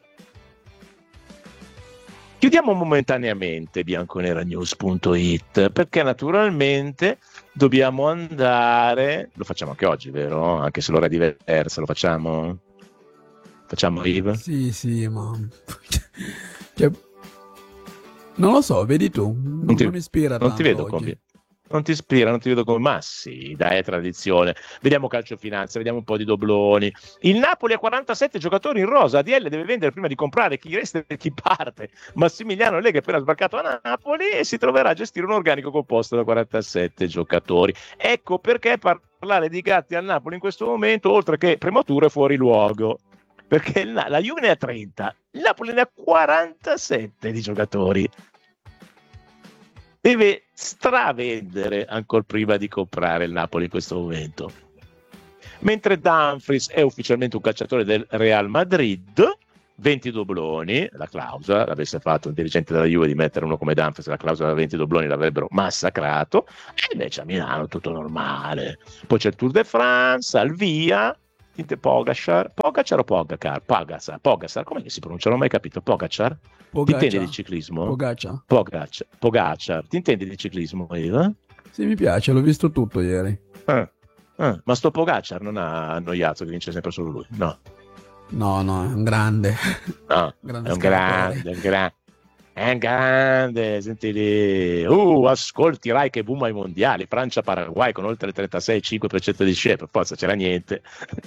Chiudiamo momentaneamente bianconeranews punto it, perché naturalmente dobbiamo andare, lo facciamo anche oggi, vero? Anche se l'ora è diversa, lo facciamo? Facciamo Yves? Sì, sì, ma cioè, non lo so, vedi tu, non, non, ti, non mi ispira non tanto ti vedo oggi. come non ti ispira, non ti vedo come ma sì, dai, è tradizione. Vediamo calcio finanza, vediamo un po' di dobloni. Il Napoli ha quarantasette giocatori in rosa, A D L deve vendere prima di comprare, chi resta e chi parte. Massimiliano Lega è appena sbarcato a Napoli e si troverà a gestire un organico composto da quarantasette giocatori. Ecco perché parlare di gatti al Napoli in questo momento, oltre che prematuro, è fuori luogo. Perché il, la Juve ne ha trenta, il Napoli ne ha quarantasette di giocatori. Deve stravendere ancora prima di comprare il Napoli in questo momento. Mentre Dumfries è ufficialmente un calciatore del Real Madrid, venti dobloni, la clausola, l'avesse fatto un dirigente della Juve di mettere uno come Dumfries, la clausola da venti dobloni l'avrebbero massacrato, e invece a Milano tutto normale. Poi c'è il Tour de France, al via, Pogacar, Pogacar o Pogacar? Pogacar, Pogacar, come si pronuncia? Non ho mai capito, Pogacar? Pogacar. Ti intendi di ciclismo? Pogacar. Pogacar, Pogacar, ti intendi di ciclismo, Eva? Sì, mi piace, l'ho visto tutto ieri. Ah, ah, ma sto Pogacar non ha annoiato che vince sempre solo lui, no? No, no, è un grande. No, grande è un grande, è un grande, è un grande, senti lì, uh, ascolti Rai che boom ai mondiali, Francia-Paraguay con oltre il trentasei virgola cinque per cento di share, per forza c'era niente.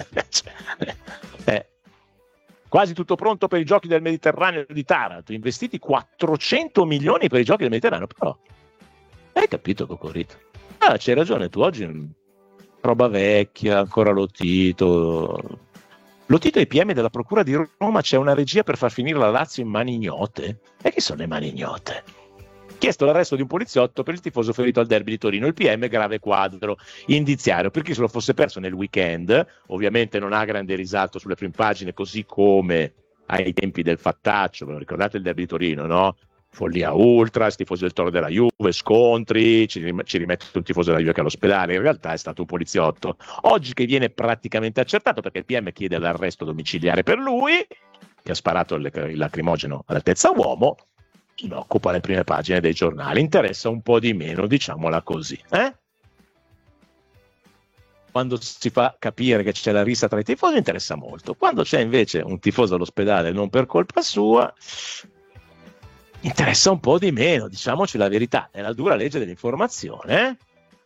eh. Quasi tutto pronto per i giochi del Mediterraneo di Taranto, investiti quattrocento milioni per i giochi del Mediterraneo, però hai capito Cocorito? Ah, c'hai ragione tu, oggi roba vecchia, ancora Lotito. Lotito ai P M della Procura di Roma, c'è una regia per far finire la Lazio in mani ignote. E chi sono le mani ignote? Chiesto l'arresto di un poliziotto per il tifoso ferito al derby di Torino. Il P M grave quadro indiziario. Per chi se lo fosse perso nel weekend, ovviamente non ha grande risalto sulle prime pagine, così come ai tempi del fattaccio. Ve lo ricordate il derby di Torino, no? Follia ultra, tifosi del Toro della Juve, scontri, ci, rim- ci rimette un tifoso della Juve che è all'ospedale, in realtà è stato un poliziotto. Oggi che viene praticamente accertato perché il P M chiede l'arresto domiciliare per lui, che ha sparato il, il lacrimogeno all'altezza uomo, occupa le prime pagine dei giornali, interessa un po' di meno, diciamola così. Eh? Quando si fa capire che c'è la rissa tra i tifosi interessa molto, quando c'è invece un tifoso all'ospedale non per colpa sua interessa un po' di meno, diciamoci la verità, è la dura legge dell'informazione.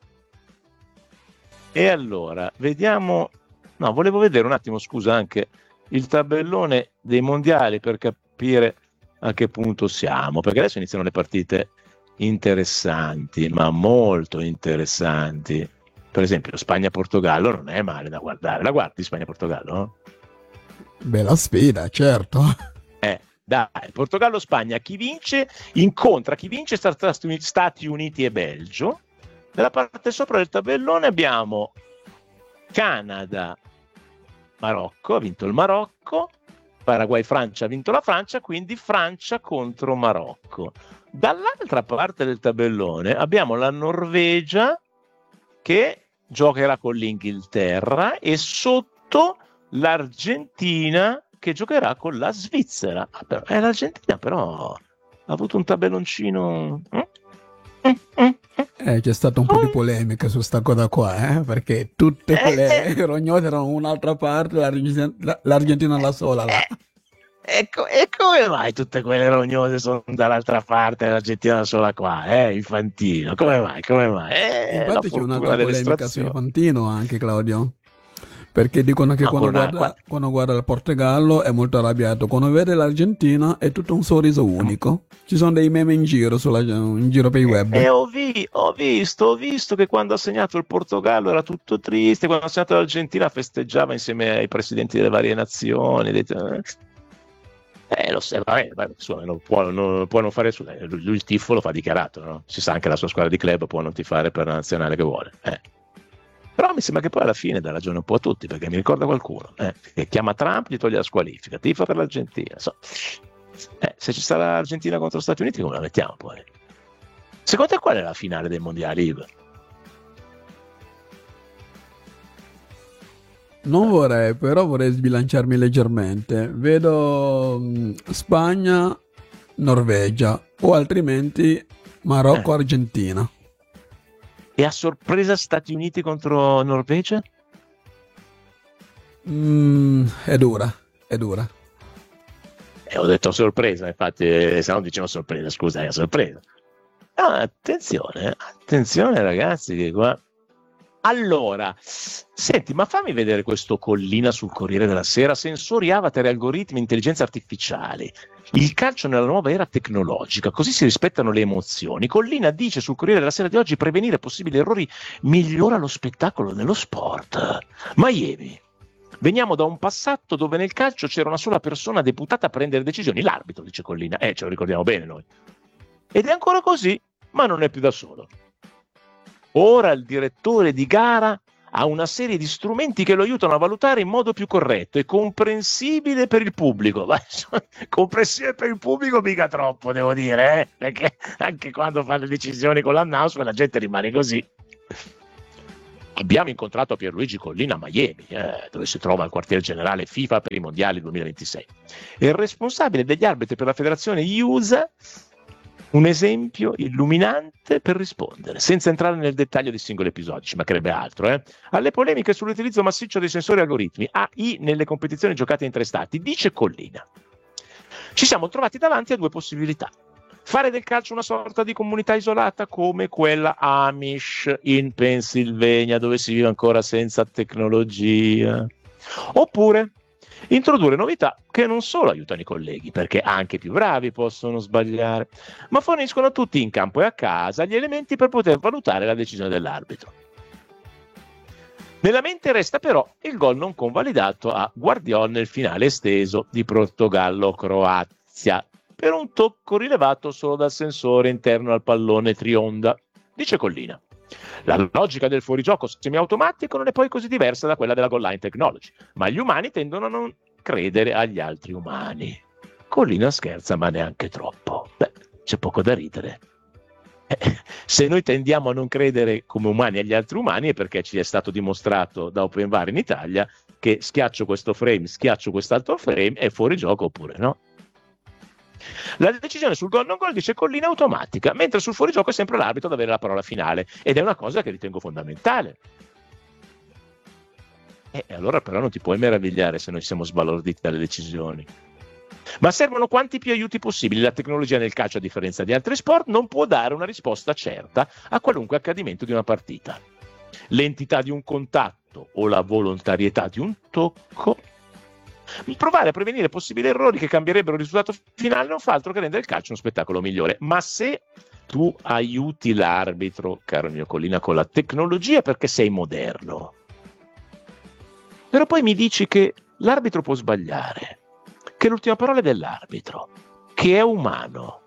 Eh? E allora, vediamo, no, volevo vedere un attimo, scusa, anche il tabellone dei mondiali per capire a che punto siamo, perché adesso iniziano le partite interessanti, ma molto interessanti. Per esempio, Spagna-Portogallo non è male da guardare, la guardi Spagna-Portogallo? Bella sfida, certo. Eh. Dai, Portogallo-Spagna, chi vince incontra chi vince Stati Uniti e Belgio. Nella parte sopra del tabellone abbiamo Canada-Marocco, ha vinto il Marocco, Paraguay-Francia, ha vinto la Francia, quindi Francia contro Marocco. Dall'altra parte del tabellone abbiamo la Norvegia che giocherà con l'Inghilterra e sotto l'Argentina che giocherà con la Svizzera. Ah, però, eh, l'Argentina però ha avuto un tabelloncino. Eh, c'è stata un po' di polemica su sta cosa qua, eh? Perché tutte quelle eh, rognose erano un'altra parte, l'Argentina, l'Argentina la sola là. E, co- e come mai tutte quelle rognose sono dall'altra parte e l'Argentina sola qua, eh? Infantino, come mai? Come mai? Eh, infatti c'è un'altra polemica su Infantino anche, Claudio. Perché dicono che no, quando, una, guarda, qua... quando guarda il Portogallo è molto arrabbiato, quando vede l'Argentina è tutto un sorriso unico. Ci sono dei meme in giro, sulla, in giro per i web. E ho, vi, ho visto, ho visto che quando ha segnato il Portogallo era tutto triste, quando ha segnato l'Argentina festeggiava insieme ai presidenti delle varie nazioni. Eh, lo so, vabbè, vabbè, insomma, non può, non, può non fare su, lui il tifo lo fa dichiarato, no? Si sa anche la sua squadra di club può non tifare per la nazionale che vuole. Eh. Però mi sembra che poi alla fine dà ragione un po' a tutti, perché mi ricorda qualcuno eh, che chiama Trump, gli toglie la squalifica, tifa per l'Argentina. So. Eh, se ci sarà l'Argentina contro gli Stati Uniti, come la mettiamo poi? Secondo te qual è la finale dei mondiali, Ivo? Non vorrei, però vorrei sbilanciarmi leggermente. Vedo mh, Spagna, Norvegia, o altrimenti Marocco-Argentina. Eh. E a sorpresa Stati Uniti contro Norvegia? Mm, è dura, è dura. Eh, ho detto sorpresa, infatti, eh, se no dicevo sorpresa, scusa, è sorpresa. Ah, attenzione, attenzione ragazzi, che qua... Allora, senti, ma fammi vedere questo Collina sul Corriere della Sera, sensori, avatar, algoritmi, intelligenza artificiale. Il calcio nella nuova era tecnologica, così si rispettano le emozioni. Collina dice sul Corriere della Sera di oggi: prevenire possibili errori migliora lo spettacolo nello sport. Miami. Veniamo da un passato dove nel calcio c'era una sola persona deputata a prendere decisioni, l'arbitro, dice Collina. Eh, ce lo ricordiamo bene noi. Ed è ancora così, ma non è più da solo. Ora il direttore di gara ha una serie di strumenti che lo aiutano a valutare in modo più corretto e comprensibile per il pubblico. Ma comprensibile per il pubblico mica troppo, devo dire, eh? Perché anche quando fa le decisioni con l'announcement la gente rimane così. Abbiamo incontrato Pierluigi Collina a Miami, eh, dove si trova il quartier generale FIFA per i mondiali duemilaventisei. È il responsabile degli arbitri per la federazione U S A, un esempio illuminante per rispondere, senza entrare nel dettaglio di singoli episodi, ci mancherebbe altro, eh, alle polemiche sull'utilizzo massiccio dei sensori algoritmi A I nelle competizioni giocate in tre stati. Dice Collina: ci siamo trovati davanti a due possibilità. Fare del calcio una sorta di comunità isolata come quella Amish in Pennsylvania, dove si vive ancora senza tecnologia. Oppure introdurre novità che non solo aiutano i colleghi, perché anche i più bravi possono sbagliare, ma forniscono a tutti in campo e a casa gli elementi per poter valutare la decisione dell'arbitro. Nella mente resta però il gol non convalidato a Guardiol nel finale esteso di Portogallo-Croazia, per un tocco rilevato solo dal sensore interno al pallone trionda. Dice Collina: la logica del fuorigioco semiautomatico non è poi così diversa da quella della goal line technology, ma gli umani tendono a non credere agli altri umani. Collina scherza, ma neanche troppo. Beh, c'è poco da ridere. Eh, se noi tendiamo a non credere come umani agli altri umani è perché ci è stato dimostrato da OpenVAR in Italia che schiaccio questo frame, schiaccio quest'altro frame, è fuorigioco oppure no. La decisione sul gol non gol, dice Collina, è automatica, mentre sul fuorigioco è sempre l'arbitro ad avere la parola finale, ed è una cosa che ritengo fondamentale. E allora però non ti puoi meravigliare se noi siamo sbalorditi dalle decisioni. Ma servono quanti più aiuti possibili. La tecnologia nel calcio, a differenza di altri sport, non può dare una risposta certa a qualunque accadimento di una partita. L'entità di un contatto o la volontarietà di un tocco, provare a prevenire possibili errori che cambierebbero il risultato finale, non fa altro che rendere il calcio uno spettacolo migliore. Ma se tu aiuti l'arbitro, caro mio Collina, con la tecnologia perché sei moderno, però poi mi dici che l'arbitro può sbagliare, che l'ultima parola è dell'arbitro, che è umano,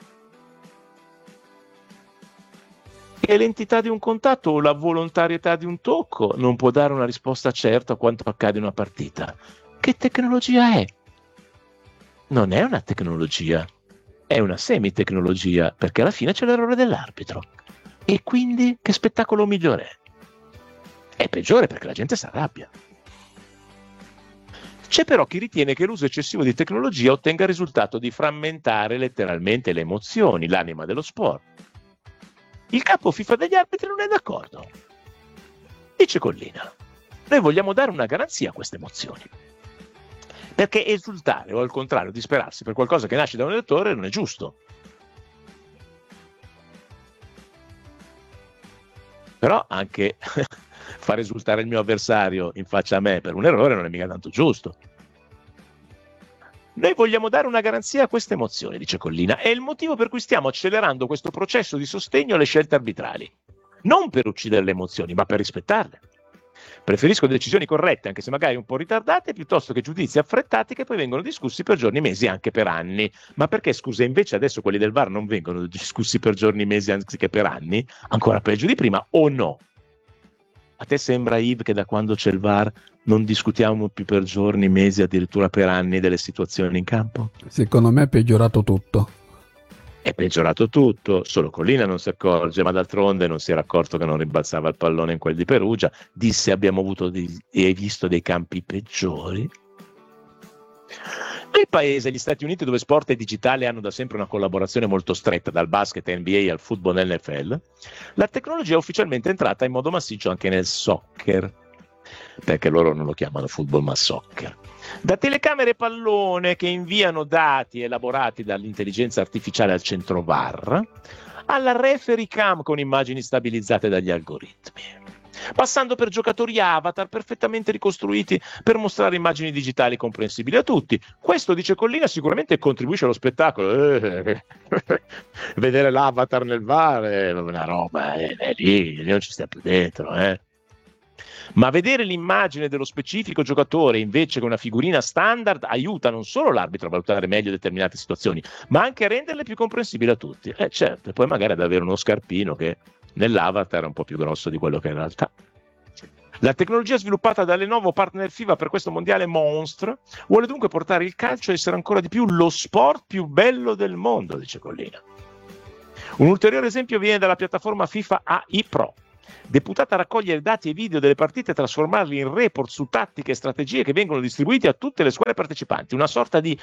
che l'entità di un contatto o la volontarietà di un tocco non può dare una risposta certa a quanto accade in una partita, che tecnologia è? Non è una tecnologia, è una semitecnologia, perché alla fine c'è l'errore dell'arbitro. E quindi che spettacolo migliore è? È peggiore perché la gente si arrabbia. C'è però chi ritiene che l'uso eccessivo di tecnologia ottenga il risultato di frammentare letteralmente le emozioni, l'anima dello sport. Il capo FIFA degli arbitri non è d'accordo. Dice Collina: noi vogliamo dare una garanzia a queste emozioni, perché esultare o al contrario disperarsi per qualcosa che nasce da un lettore non è giusto. Però anche far esultare il mio avversario in faccia a me per un errore non è mica tanto giusto. Noi vogliamo dare una garanzia a queste emozioni, dice Collina, è il motivo per cui stiamo accelerando questo processo di sostegno alle scelte arbitrali, non per uccidere le emozioni, ma per rispettarle. Preferisco decisioni corrette, anche se magari un po' ritardate, piuttosto che giudizi affrettati che poi vengono discussi per giorni, mesi, anche per anni. Ma perché, scusa, invece adesso quelli del VAR non vengono discussi per giorni, mesi, anziché per anni? Ancora peggio di prima, o no? A te sembra, Yves, che da quando c'è il VAR non discutiamo più per giorni, mesi, addirittura per anni delle situazioni in campo? Secondo me è peggiorato tutto. È peggiorato tutto, solo Collina non si accorge, ma d'altronde non si era accorto che non rimbalzava il pallone in quel di Perugia. Disse: abbiamo avuto dei, e hai visto dei campi peggiori. Nel paese, gli Stati Uniti, dove sport e digitale hanno da sempre una collaborazione molto stretta, dal basket N B A al football N F L, la tecnologia è ufficialmente entrata in modo massiccio anche nel soccer, perché loro non lo chiamano football ma soccer. Da telecamere pallone che inviano dati elaborati dall'intelligenza artificiale al centro VAR, alla referee cam con immagini stabilizzate dagli algoritmi, passando per giocatori avatar perfettamente ricostruiti per mostrare immagini digitali comprensibili a tutti. Questo, dice Collina, sicuramente contribuisce allo spettacolo. Eh, vedere l'avatar nel VAR è una roba, è, è lì, lì non ci stiamo più dentro, eh. Ma vedere l'immagine dello specifico giocatore invece che una figurina standard aiuta non solo l'arbitro a valutare meglio determinate situazioni, ma anche a renderle più comprensibili a tutti. Eh certo, e poi magari ad avere uno scarpino che nell'avatar è un po' più grosso di quello che è in realtà. La tecnologia sviluppata da Lenovo, partner FIFA per questo mondiale Monstre, vuole dunque portare il calcio a essere ancora di più lo sport più bello del mondo, dice Collina. Un ulteriore esempio viene dalla piattaforma FIFA A I Pro, deputata a raccogliere dati e video delle partite e trasformarli in report su tattiche e strategie che vengono distribuiti a tutte le squadre partecipanti, una sorta di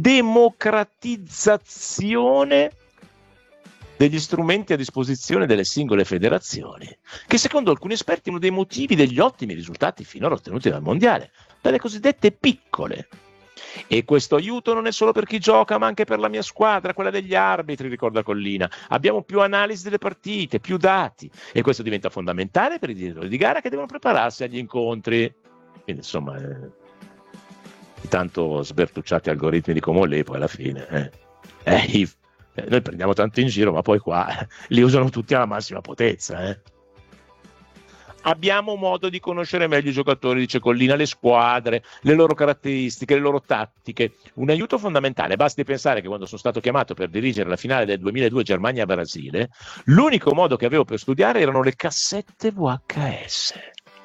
democratizzazione degli strumenti a disposizione delle singole federazioni, che secondo alcuni esperti è uno dei motivi degli ottimi risultati finora ottenuti dal mondiale, dalle cosiddette piccole. E questo aiuto non è solo per chi gioca, ma anche per la mia squadra, quella degli arbitri, ricorda Collina. Abbiamo più analisi delle partite, più dati, e questo diventa fondamentale per i direttori di gara che devono prepararsi agli incontri. Quindi insomma, eh, tanto sbertucciati algoritmi di Comolè poi alla fine. Eh, eh, eh, noi prendiamo tanto in giro, ma poi qua eh, li usano tutti alla massima potenza, eh. Abbiamo modo di conoscere meglio i giocatori, dice Collina, le squadre, le loro caratteristiche, le loro tattiche. Un aiuto fondamentale. Basti pensare che quando sono stato chiamato per dirigere la finale del duemiladue Germania-Brasile, l'unico modo che avevo per studiare erano le cassette V H S.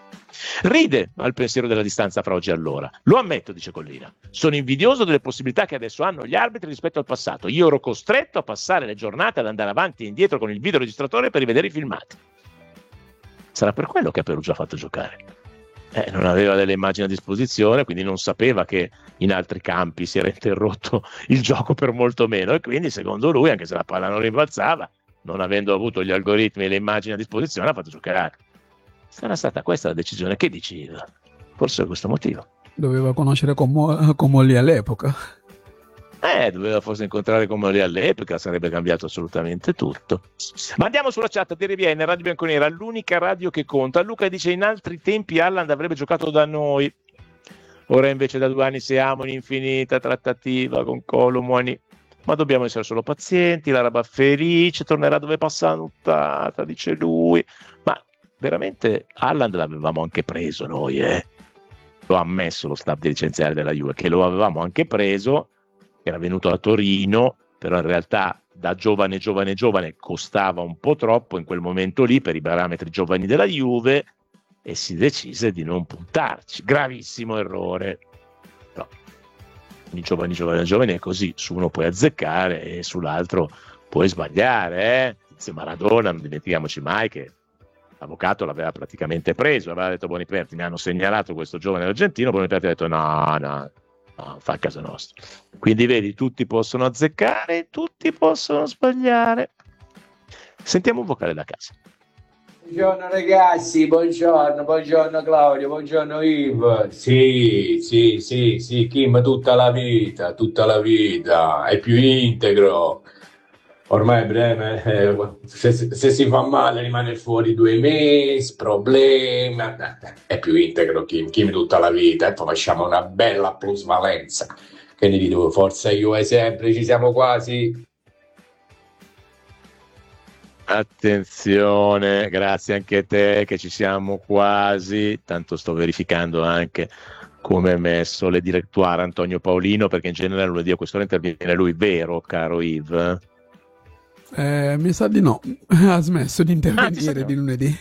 Ride al pensiero della distanza fra oggi e allora. Lo ammetto, dice Collina. Sono invidioso delle possibilità che adesso hanno gli arbitri rispetto al passato. Io ero costretto a passare le giornate ad andare avanti e indietro con il videoregistratore per rivedere i filmati. Sarà per quello che a Perugia ha fatto giocare. Eh, non aveva delle immagini a disposizione, quindi non sapeva che in altri campi si era interrotto il gioco per molto meno, e quindi secondo lui, anche se la palla non rimbalzava, non avendo avuto gli algoritmi e le immagini a disposizione, ha fatto giocare. Sarà stata questa la decisione. Che dici? Forse per questo motivo. Doveva conoscere Como- Comolli all'epoca. Eh, doveva forse incontrare come lì all'epoca, sarebbe cambiato assolutamente tutto. Ma andiamo sulla chat di R B N, Radio Bianconera, l'unica radio che conta. Luca dice: in altri tempi Haaland avrebbe giocato da noi, ora invece da due anni siamo in infinita trattativa con Colomwani, ma dobbiamo essere solo pazienti, l'Araba felice, tornerà dove passa la nottata, dice lui. Ma veramente Haaland l'avevamo anche preso noi, eh? Lo ha ammesso lo staff dirigenziale della Juve, che lo avevamo anche preso. Era venuto a Torino, però in realtà da giovane giovane giovane costava un po' troppo in quel momento lì per i parametri giovani della Juve, e si decise di non puntarci. Gravissimo errore. No. I giovani giovani giovani è così, su uno puoi azzeccare e sull'altro puoi sbagliare, eh? Se Maradona, non dimentichiamoci mai che l'avvocato l'aveva praticamente preso, aveva detto: Boniperti, mi hanno segnalato questo giovane argentino. Boniperti ha detto no, no, no, fa a casa nostra. Quindi vedi, tutti possono azzeccare, tutti possono sbagliare. Sentiamo un vocale da casa. Buongiorno ragazzi, buongiorno, buongiorno Claudio, buongiorno Yves. Sì, sì, sì, sì, Kim tutta la vita, tutta la vita, è più integro. Ormai breve, eh, se, se si fa male rimane fuori due mesi, problema, è più integro Kim, Kim tutta la vita, e poi facciamo una bella plusvalenza. Che ne dico, forza Juve sempre, ci siamo quasi. Attenzione, grazie anche a te che ci siamo quasi, tanto sto verificando anche come è messo le direttuare Antonio Paolino, perché in genere lunedì a quest'ora interviene lui, vero caro Yves? Eh, mi sa di no, ha smesso di intervenire ah, di lunedì.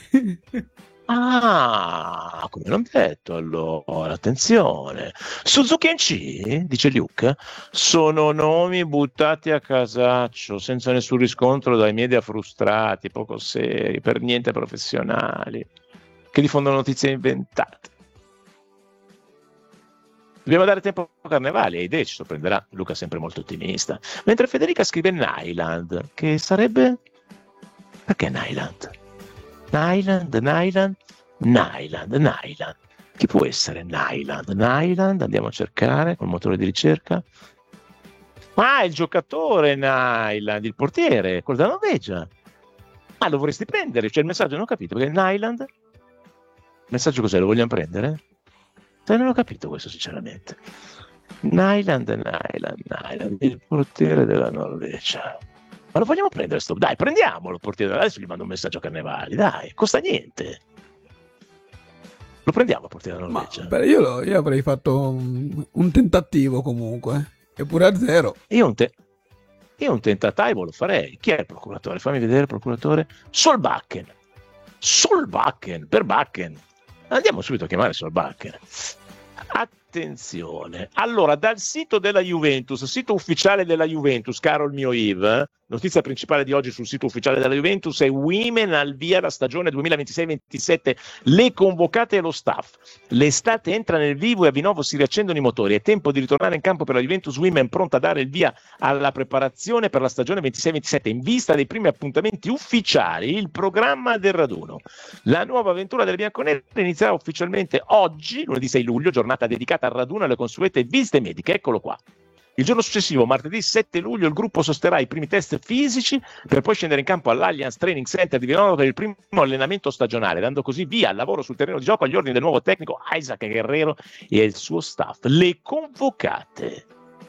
Ah, come non detto, allora, attenzione. Suzuki N C, dice Luke, sono nomi buttati a casaccio, senza nessun riscontro dai media frustrati, poco seri, per niente professionali, che diffondono notizie inventate. Dobbiamo dare tempo a Carnevali, e idee ci sorprenderà. Luca è sempre molto ottimista. Mentre Federica scrive Nyland, che sarebbe... Perché Nyland? Nyland, Nyland, Nyland, Nyland. Chi può essere Nyland? Nyland, andiamo a cercare col motore di ricerca. Ah, il giocatore Nyland, il portiere, quello della Norvegia. Ah, lo vorresti prendere? Cioè il messaggio non ho capito, perché Nyland... Il messaggio cos'è? Lo vogliamo prendere? Non ho capito questo sinceramente. Nyland, Nyland, Nyland, il portiere della Norvegia. Ma lo vogliamo prendere sto? Dai, prendiamolo il portiere. Adesso gli mando un messaggio a Carnevali, dai, costa niente. Lo prendiamo il portiere della Norvegia. Ma, beh, io, lo, io avrei fatto un, un tentativo comunque, eppure a zero. Io un, te- io un tentativo lo farei. Chi è il procuratore? Fammi vedere il procuratore. Solbakken. Solbakken, per Bakken. Andiamo subito a chiamare Solbakken. Attenzione, allora dal sito della Juventus, sito ufficiale della Juventus, caro il mio Yves, notizia principale di oggi sul sito ufficiale della Juventus è Women al via la stagione duemilaventisei ventisette, le convocate e lo staff. L'estate entra nel vivo e a Vinovo si riaccendono i motori, è tempo di ritornare in campo per la Juventus Women, pronta a dare il via alla preparazione per la stagione ventisei ventisette in vista dei primi appuntamenti ufficiali, il programma del raduno. La nuova avventura delle bianconere inizierà ufficialmente oggi, lunedì sei luglio, giornata dedicata al raduno e alle consuete visite mediche, eccolo qua. Il giorno successivo, martedì sette luglio, il gruppo sosterrà i primi test fisici per poi scendere in campo all'Allianz Training Center di Vinovo per il primo allenamento stagionale, dando così via al lavoro sul terreno di gioco agli ordini del nuovo tecnico Isaac Guerrero e il suo staff. Le convocate,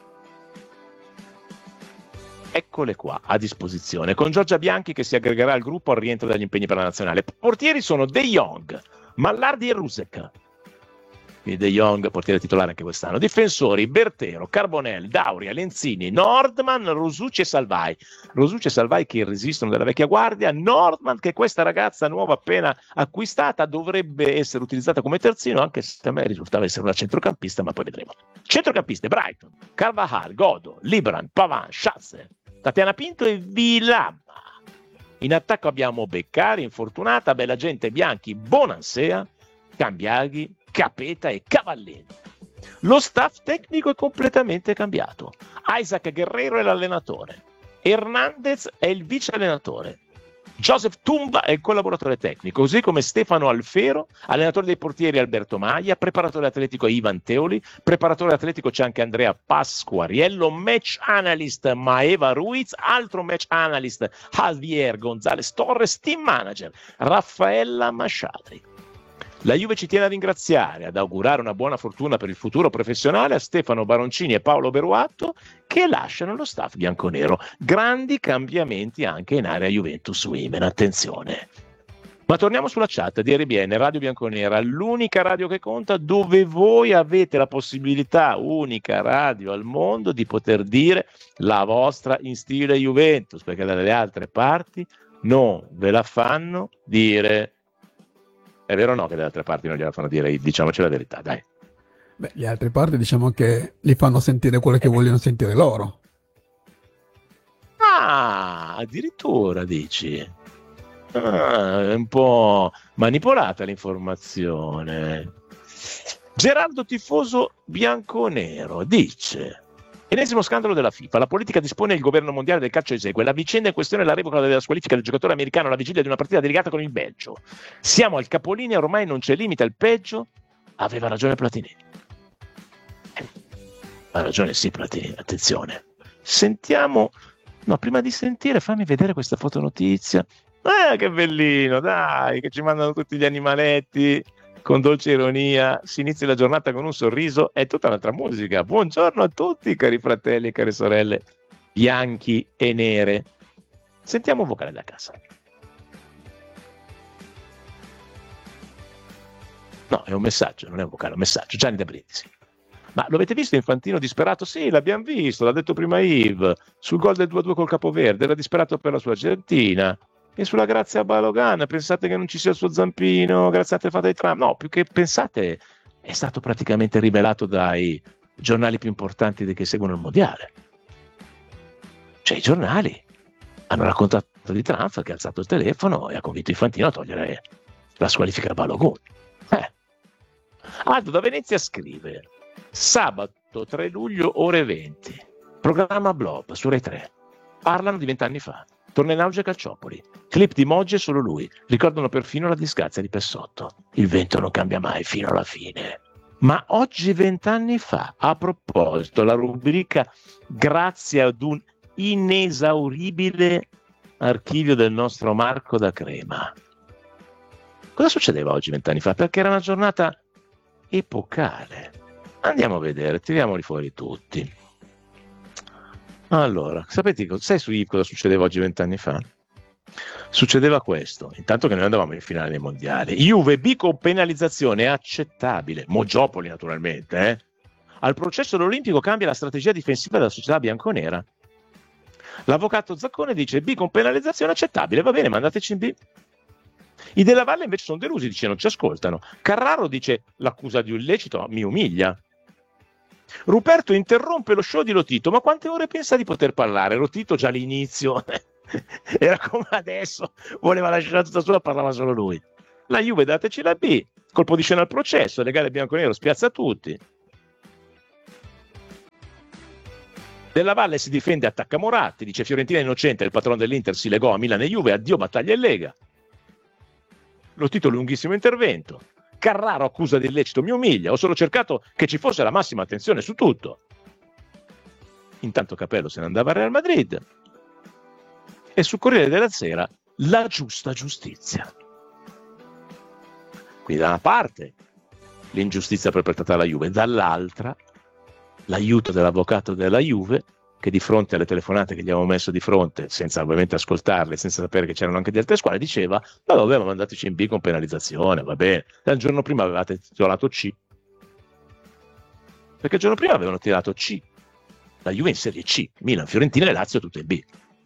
eccole qua a disposizione, con Giorgia Bianchi che si aggregherà al gruppo al rientro dagli impegni per la nazionale. Portieri sono De Jong, Mallardi e Rusek. De Jong, portiere titolare anche quest'anno. Difensori: Bertero, Carbonell, Dauria, Lenzini, Nordman, Rosucci e Salvai. Rosucci e Salvai che resistono della vecchia guardia. Nordman, che questa ragazza nuova appena acquistata dovrebbe essere utilizzata come terzino, anche se a me risultava essere una centrocampista, ma poi vedremo. Centrocampiste: Brighton, Carvajal, Godo, Libran, Pavan, Schatzer, Tatiana Pinto e Villamma. In attacco abbiamo Beccari, infortunata, Bella Gente, Bianchi, Bonansea, Cambiaghi, Capeta e Cavallini. Lo staff tecnico è completamente cambiato. Isaac Guerrero è l'allenatore, Hernandez è il vice allenatore, Joseph Tumba è il collaboratore tecnico, così come Stefano Alfero, allenatore dei portieri Alberto Maglia, preparatore atletico Ivan Teoli, preparatore atletico c'è anche Andrea Pasquariello, match analyst Maeva Ruiz, altro match analyst Javier Gonzalez Torres, team manager Raffaella Masciadri. La Juve ci tiene a ringraziare, ad augurare una buona fortuna per il futuro professionale a Stefano Baroncini e Paolo Beruatto che lasciano lo staff bianconero. Grandi cambiamenti anche in area Juventus Women, attenzione. Ma torniamo sulla chat di R B N, Radio Bianconera, l'unica radio che conta, dove voi avete la possibilità, unica radio al mondo, di poter dire la vostra in stile Juventus, perché dalle altre parti non ve la fanno dire. È vero o no che dalle altre parti non gliela fanno dire? Diciamoci la verità, dai. Beh, le altre parti diciamo che li fanno sentire quello che vogliono sentire loro. Ah, addirittura dici. Ah, è un po' manipolata l'informazione. Gerardo Tifoso Bianconero dice: ennesimo scandalo della FIFA, la politica dispone il governo mondiale del calcio esegue, la vicenda in questione è la revoca della squalifica del giocatore americano alla vigilia di una partita delicata con il Belgio. Siamo al capolinea, ormai non c'è limite al peggio. Aveva ragione Platini. Ha ragione sì Platini, attenzione. Sentiamo, no, prima di sentire fammi vedere questa fotonotizia. Eh, che bellino, dai, che ci mandano tutti gli animaletti. Con dolce ironia, si inizia la giornata con un sorriso, è tutta un'altra musica. Buongiorno a tutti, cari fratelli e care sorelle, bianchi e nere. Sentiamo un vocale da casa. No, è un messaggio, non è un vocale, è un messaggio. Gianni da Brindisi. Ma lo avete visto Infantino disperato? Sì, l'abbiamo visto, l'ha detto prima Yves, sul gol del due a due col Capoverde, era disperato per la sua Argentina. E sulla Grazia Balogan, pensate che non ci sia il suo zampino, grazie a te fate i tram. No, più che pensate, è stato praticamente rivelato dai giornali più importanti che seguono il mondiale. Cioè i giornali hanno raccontato di Trump che ha alzato il telefono e ha convinto Infantino a togliere la squalifica a Balogun. Eh. Aldo da Venezia scrive: sabato tre luglio ore venti, programma Blob su Rai tre, parlano di vent'anni fa. Torna in auge Calciopoli, clip di Moggi e solo lui, ricordano perfino la disgrazia di Pessotto. Il vento non cambia mai fino alla fine. Ma oggi vent'anni fa, a proposito, la rubrica grazie ad un inesauribile archivio del nostro Marco da Crema. Cosa succedeva oggi vent'anni fa? Perché era una giornata epocale. Andiamo a vedere, tiriamoli fuori tutti. Allora, sapete, sai su cosa succedeva oggi vent'anni fa? Succedeva questo, intanto che noi andavamo in finale dei mondiali. Juve B con penalizzazione accettabile, Moggiopoli naturalmente, eh? Al processo dell'Olimpico cambia la strategia difensiva della società bianconera. L'avvocato Zaccone dice B con penalizzazione accettabile, va bene, mandateci in B. I Della Valle invece sono delusi, dice non ci ascoltano. Carraro dice l'accusa di un illecito mi umilia. Ruperto interrompe lo show di Lotito, ma quante ore pensa di poter parlare? Lotito già all'inizio era come adesso, voleva lasciare tutta sola, parlava solo lui. La Juve dateci la B, colpo di scena al processo, legale bianconero spiazza tutti. Della Valle si difende, attacca Moratti, dice Fiorentina innocente, il patrono dell'Inter si legò a Milano e Juve, addio battaglia e Lega. Lotito lunghissimo intervento. Carraro accusa di illecito mi umilia, ho solo cercato che ci fosse la massima attenzione su tutto. Intanto Capello se ne andava al Real Madrid e sul Corriere della Sera la giusta giustizia. Quindi da una parte l'ingiustizia perpetrata alla Juve, dall'altra l'aiuto dell'avvocato della Juve che di fronte alle telefonate che gli avevamo messo di fronte, senza ovviamente ascoltarle, senza sapere che c'erano anche di altre squadre, diceva ma vabbè, ma mandateci in B con penalizzazione, va bene. Dal giorno prima avevate titolato C, perché il giorno prima avevano tirato C, la Juve in Serie C, Milan, Fiorentina e Lazio tutte in B.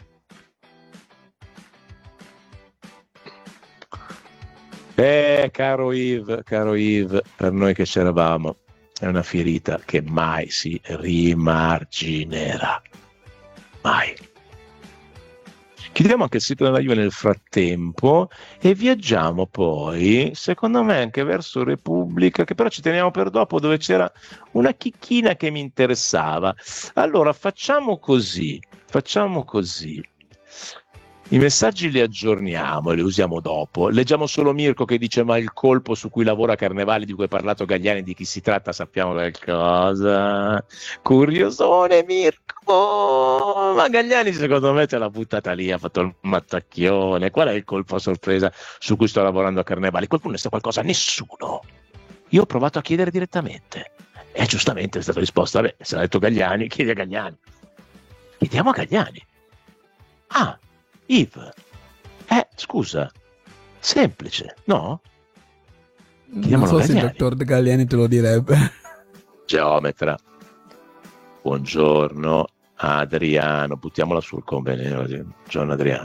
Eh, caro Yves, caro Yves, per noi che c'eravamo, è una ferita che mai si rimarginerà. Mai. Chiudiamo anche il sito della Juve nel frattempo e viaggiamo poi, secondo me, anche verso Repubblica, che però ci teniamo per dopo, dove c'era una chicchina che mi interessava. Allora, facciamo così, facciamo così. I messaggi li aggiorniamo e li usiamo dopo. Leggiamo solo Mirko che dice ma il colpo su cui lavora Carnevali, di cui ha parlato Gagliani, di chi si tratta, sappiamo qualcosa. Curiosone Mirko, ma Gagliani secondo me te l'ha buttata lì, ha fatto il mattacchione. Qual è il colpo a sorpresa su cui sto lavorando a Carnevali? Qualcuno ne sa qualcosa? Nessuno. Io ho provato a chiedere direttamente e giustamente è stata risposta, vabbè, se l'ha detto Gagliani, chiedi a Gagliani. Chiediamo a Gagliani. Ah, Yves, eh, scusa, semplice, no? Non so se il dottor Gagliani te lo direbbe. Geometra, buongiorno Adriano, buttiamola sul convenio, buongiorno Adriano.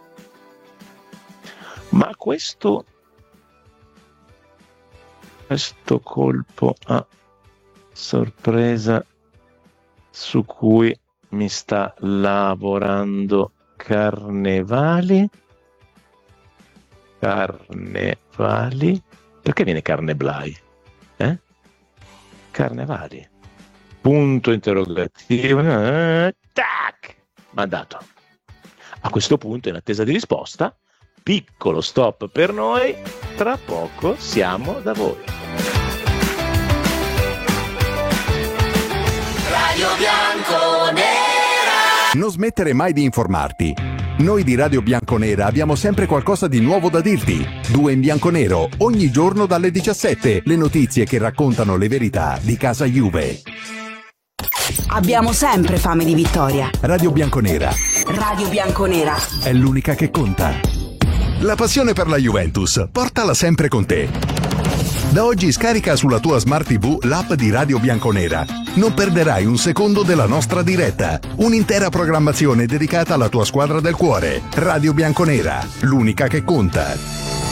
Ma questo, questo colpo a sorpresa su cui mi sta lavorando Carnevali, Carnevali, perché viene Carneblai? Eh? Carnevali, punto interrogativo, eh, tac, mandato. A questo punto, in attesa di risposta, piccolo stop per noi, tra poco siamo da voi. Radio Bianconera. Non smettere mai di informarti. Noi di Radio Bianconera abbiamo sempre qualcosa di nuovo da dirti. Due in bianco nero, ogni giorno dalle diciassette, le notizie che raccontano le verità di casa Juve. Abbiamo sempre fame di vittoria. Radio Bianconera. Radio Bianconera. È l'unica che conta. La passione per la Juventus, portala sempre con te. Da oggi scarica sulla tua Smart tivù l'app di Radio Bianconera. Non perderai un secondo della nostra diretta. Un'intera programmazione dedicata alla tua squadra del cuore. Radio Bianconera, l'unica che conta.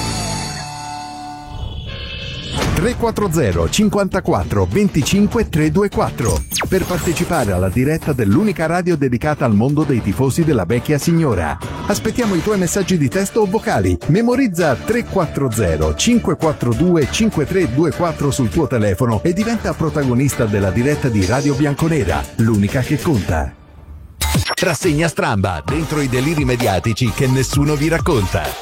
tre quattro zero cinquantaquattro venticinque trecentoventiquattro per partecipare alla diretta dell'unica radio dedicata al mondo dei tifosi della vecchia signora. Aspettiamo i tuoi messaggi di testo o vocali. Memorizza tre quattro zero cinque quattro due cinque tre due quattro sul tuo telefono e diventa protagonista della diretta di Radio Bianconera, l'unica che conta. Rassegna stramba dentro i deliri mediatici che nessuno vi racconta.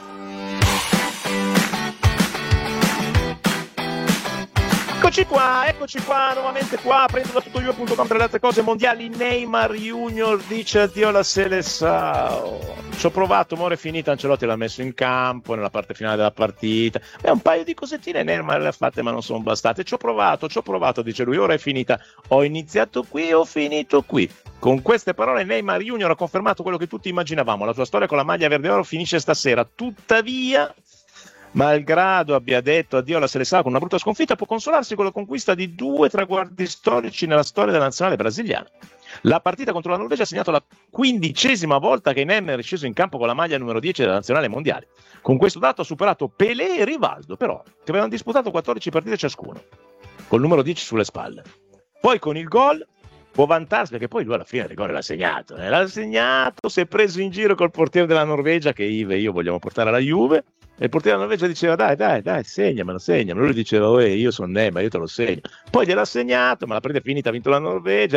Eccoci qua, eccoci qua, nuovamente qua, prendo da tutto io punto com per le altre cose mondiali. Neymar Junior dice addio alla Seleção. Ci ho provato, ora è finita, Ancelotti l'ha messo in campo nella parte finale della partita. Beh, un paio di cosettine Neymar le ha fatte ma non sono bastate. Ci ho provato, ci ho provato, dice lui, ora è finita. Ho iniziato qui, ho finito qui. Con queste parole Neymar Junior ha confermato quello che tutti immaginavamo. La sua storia con la maglia verde oro finisce stasera. Tuttavia, malgrado abbia detto addio alla Seleção con una brutta sconfitta, può consolarsi con la conquista di due traguardi storici nella storia della nazionale brasiliana. La partita contro la Norvegia ha segnato la quindicesima volta che Neymar è sceso in campo con la maglia numero dieci della nazionale mondiale. Con questo dato ha superato Pelé e Rivaldo, però, che avevano disputato quattordici partite ciascuno, col numero dieci sulle spalle. Poi con il gol può vantarsi, perché poi lui alla fine il gol l'ha segnato, eh? l'ha segnato, si è preso in giro col portiere della Norvegia, che Ive e io vogliamo portare alla Juve, e il portiere della Norvegia diceva dai dai dai segnamelo segnamelo, lui diceva oh, io sono Neymar, io te lo segno, poi gliel'ha segnato, ma la partita è finita, ha vinto la Norvegia.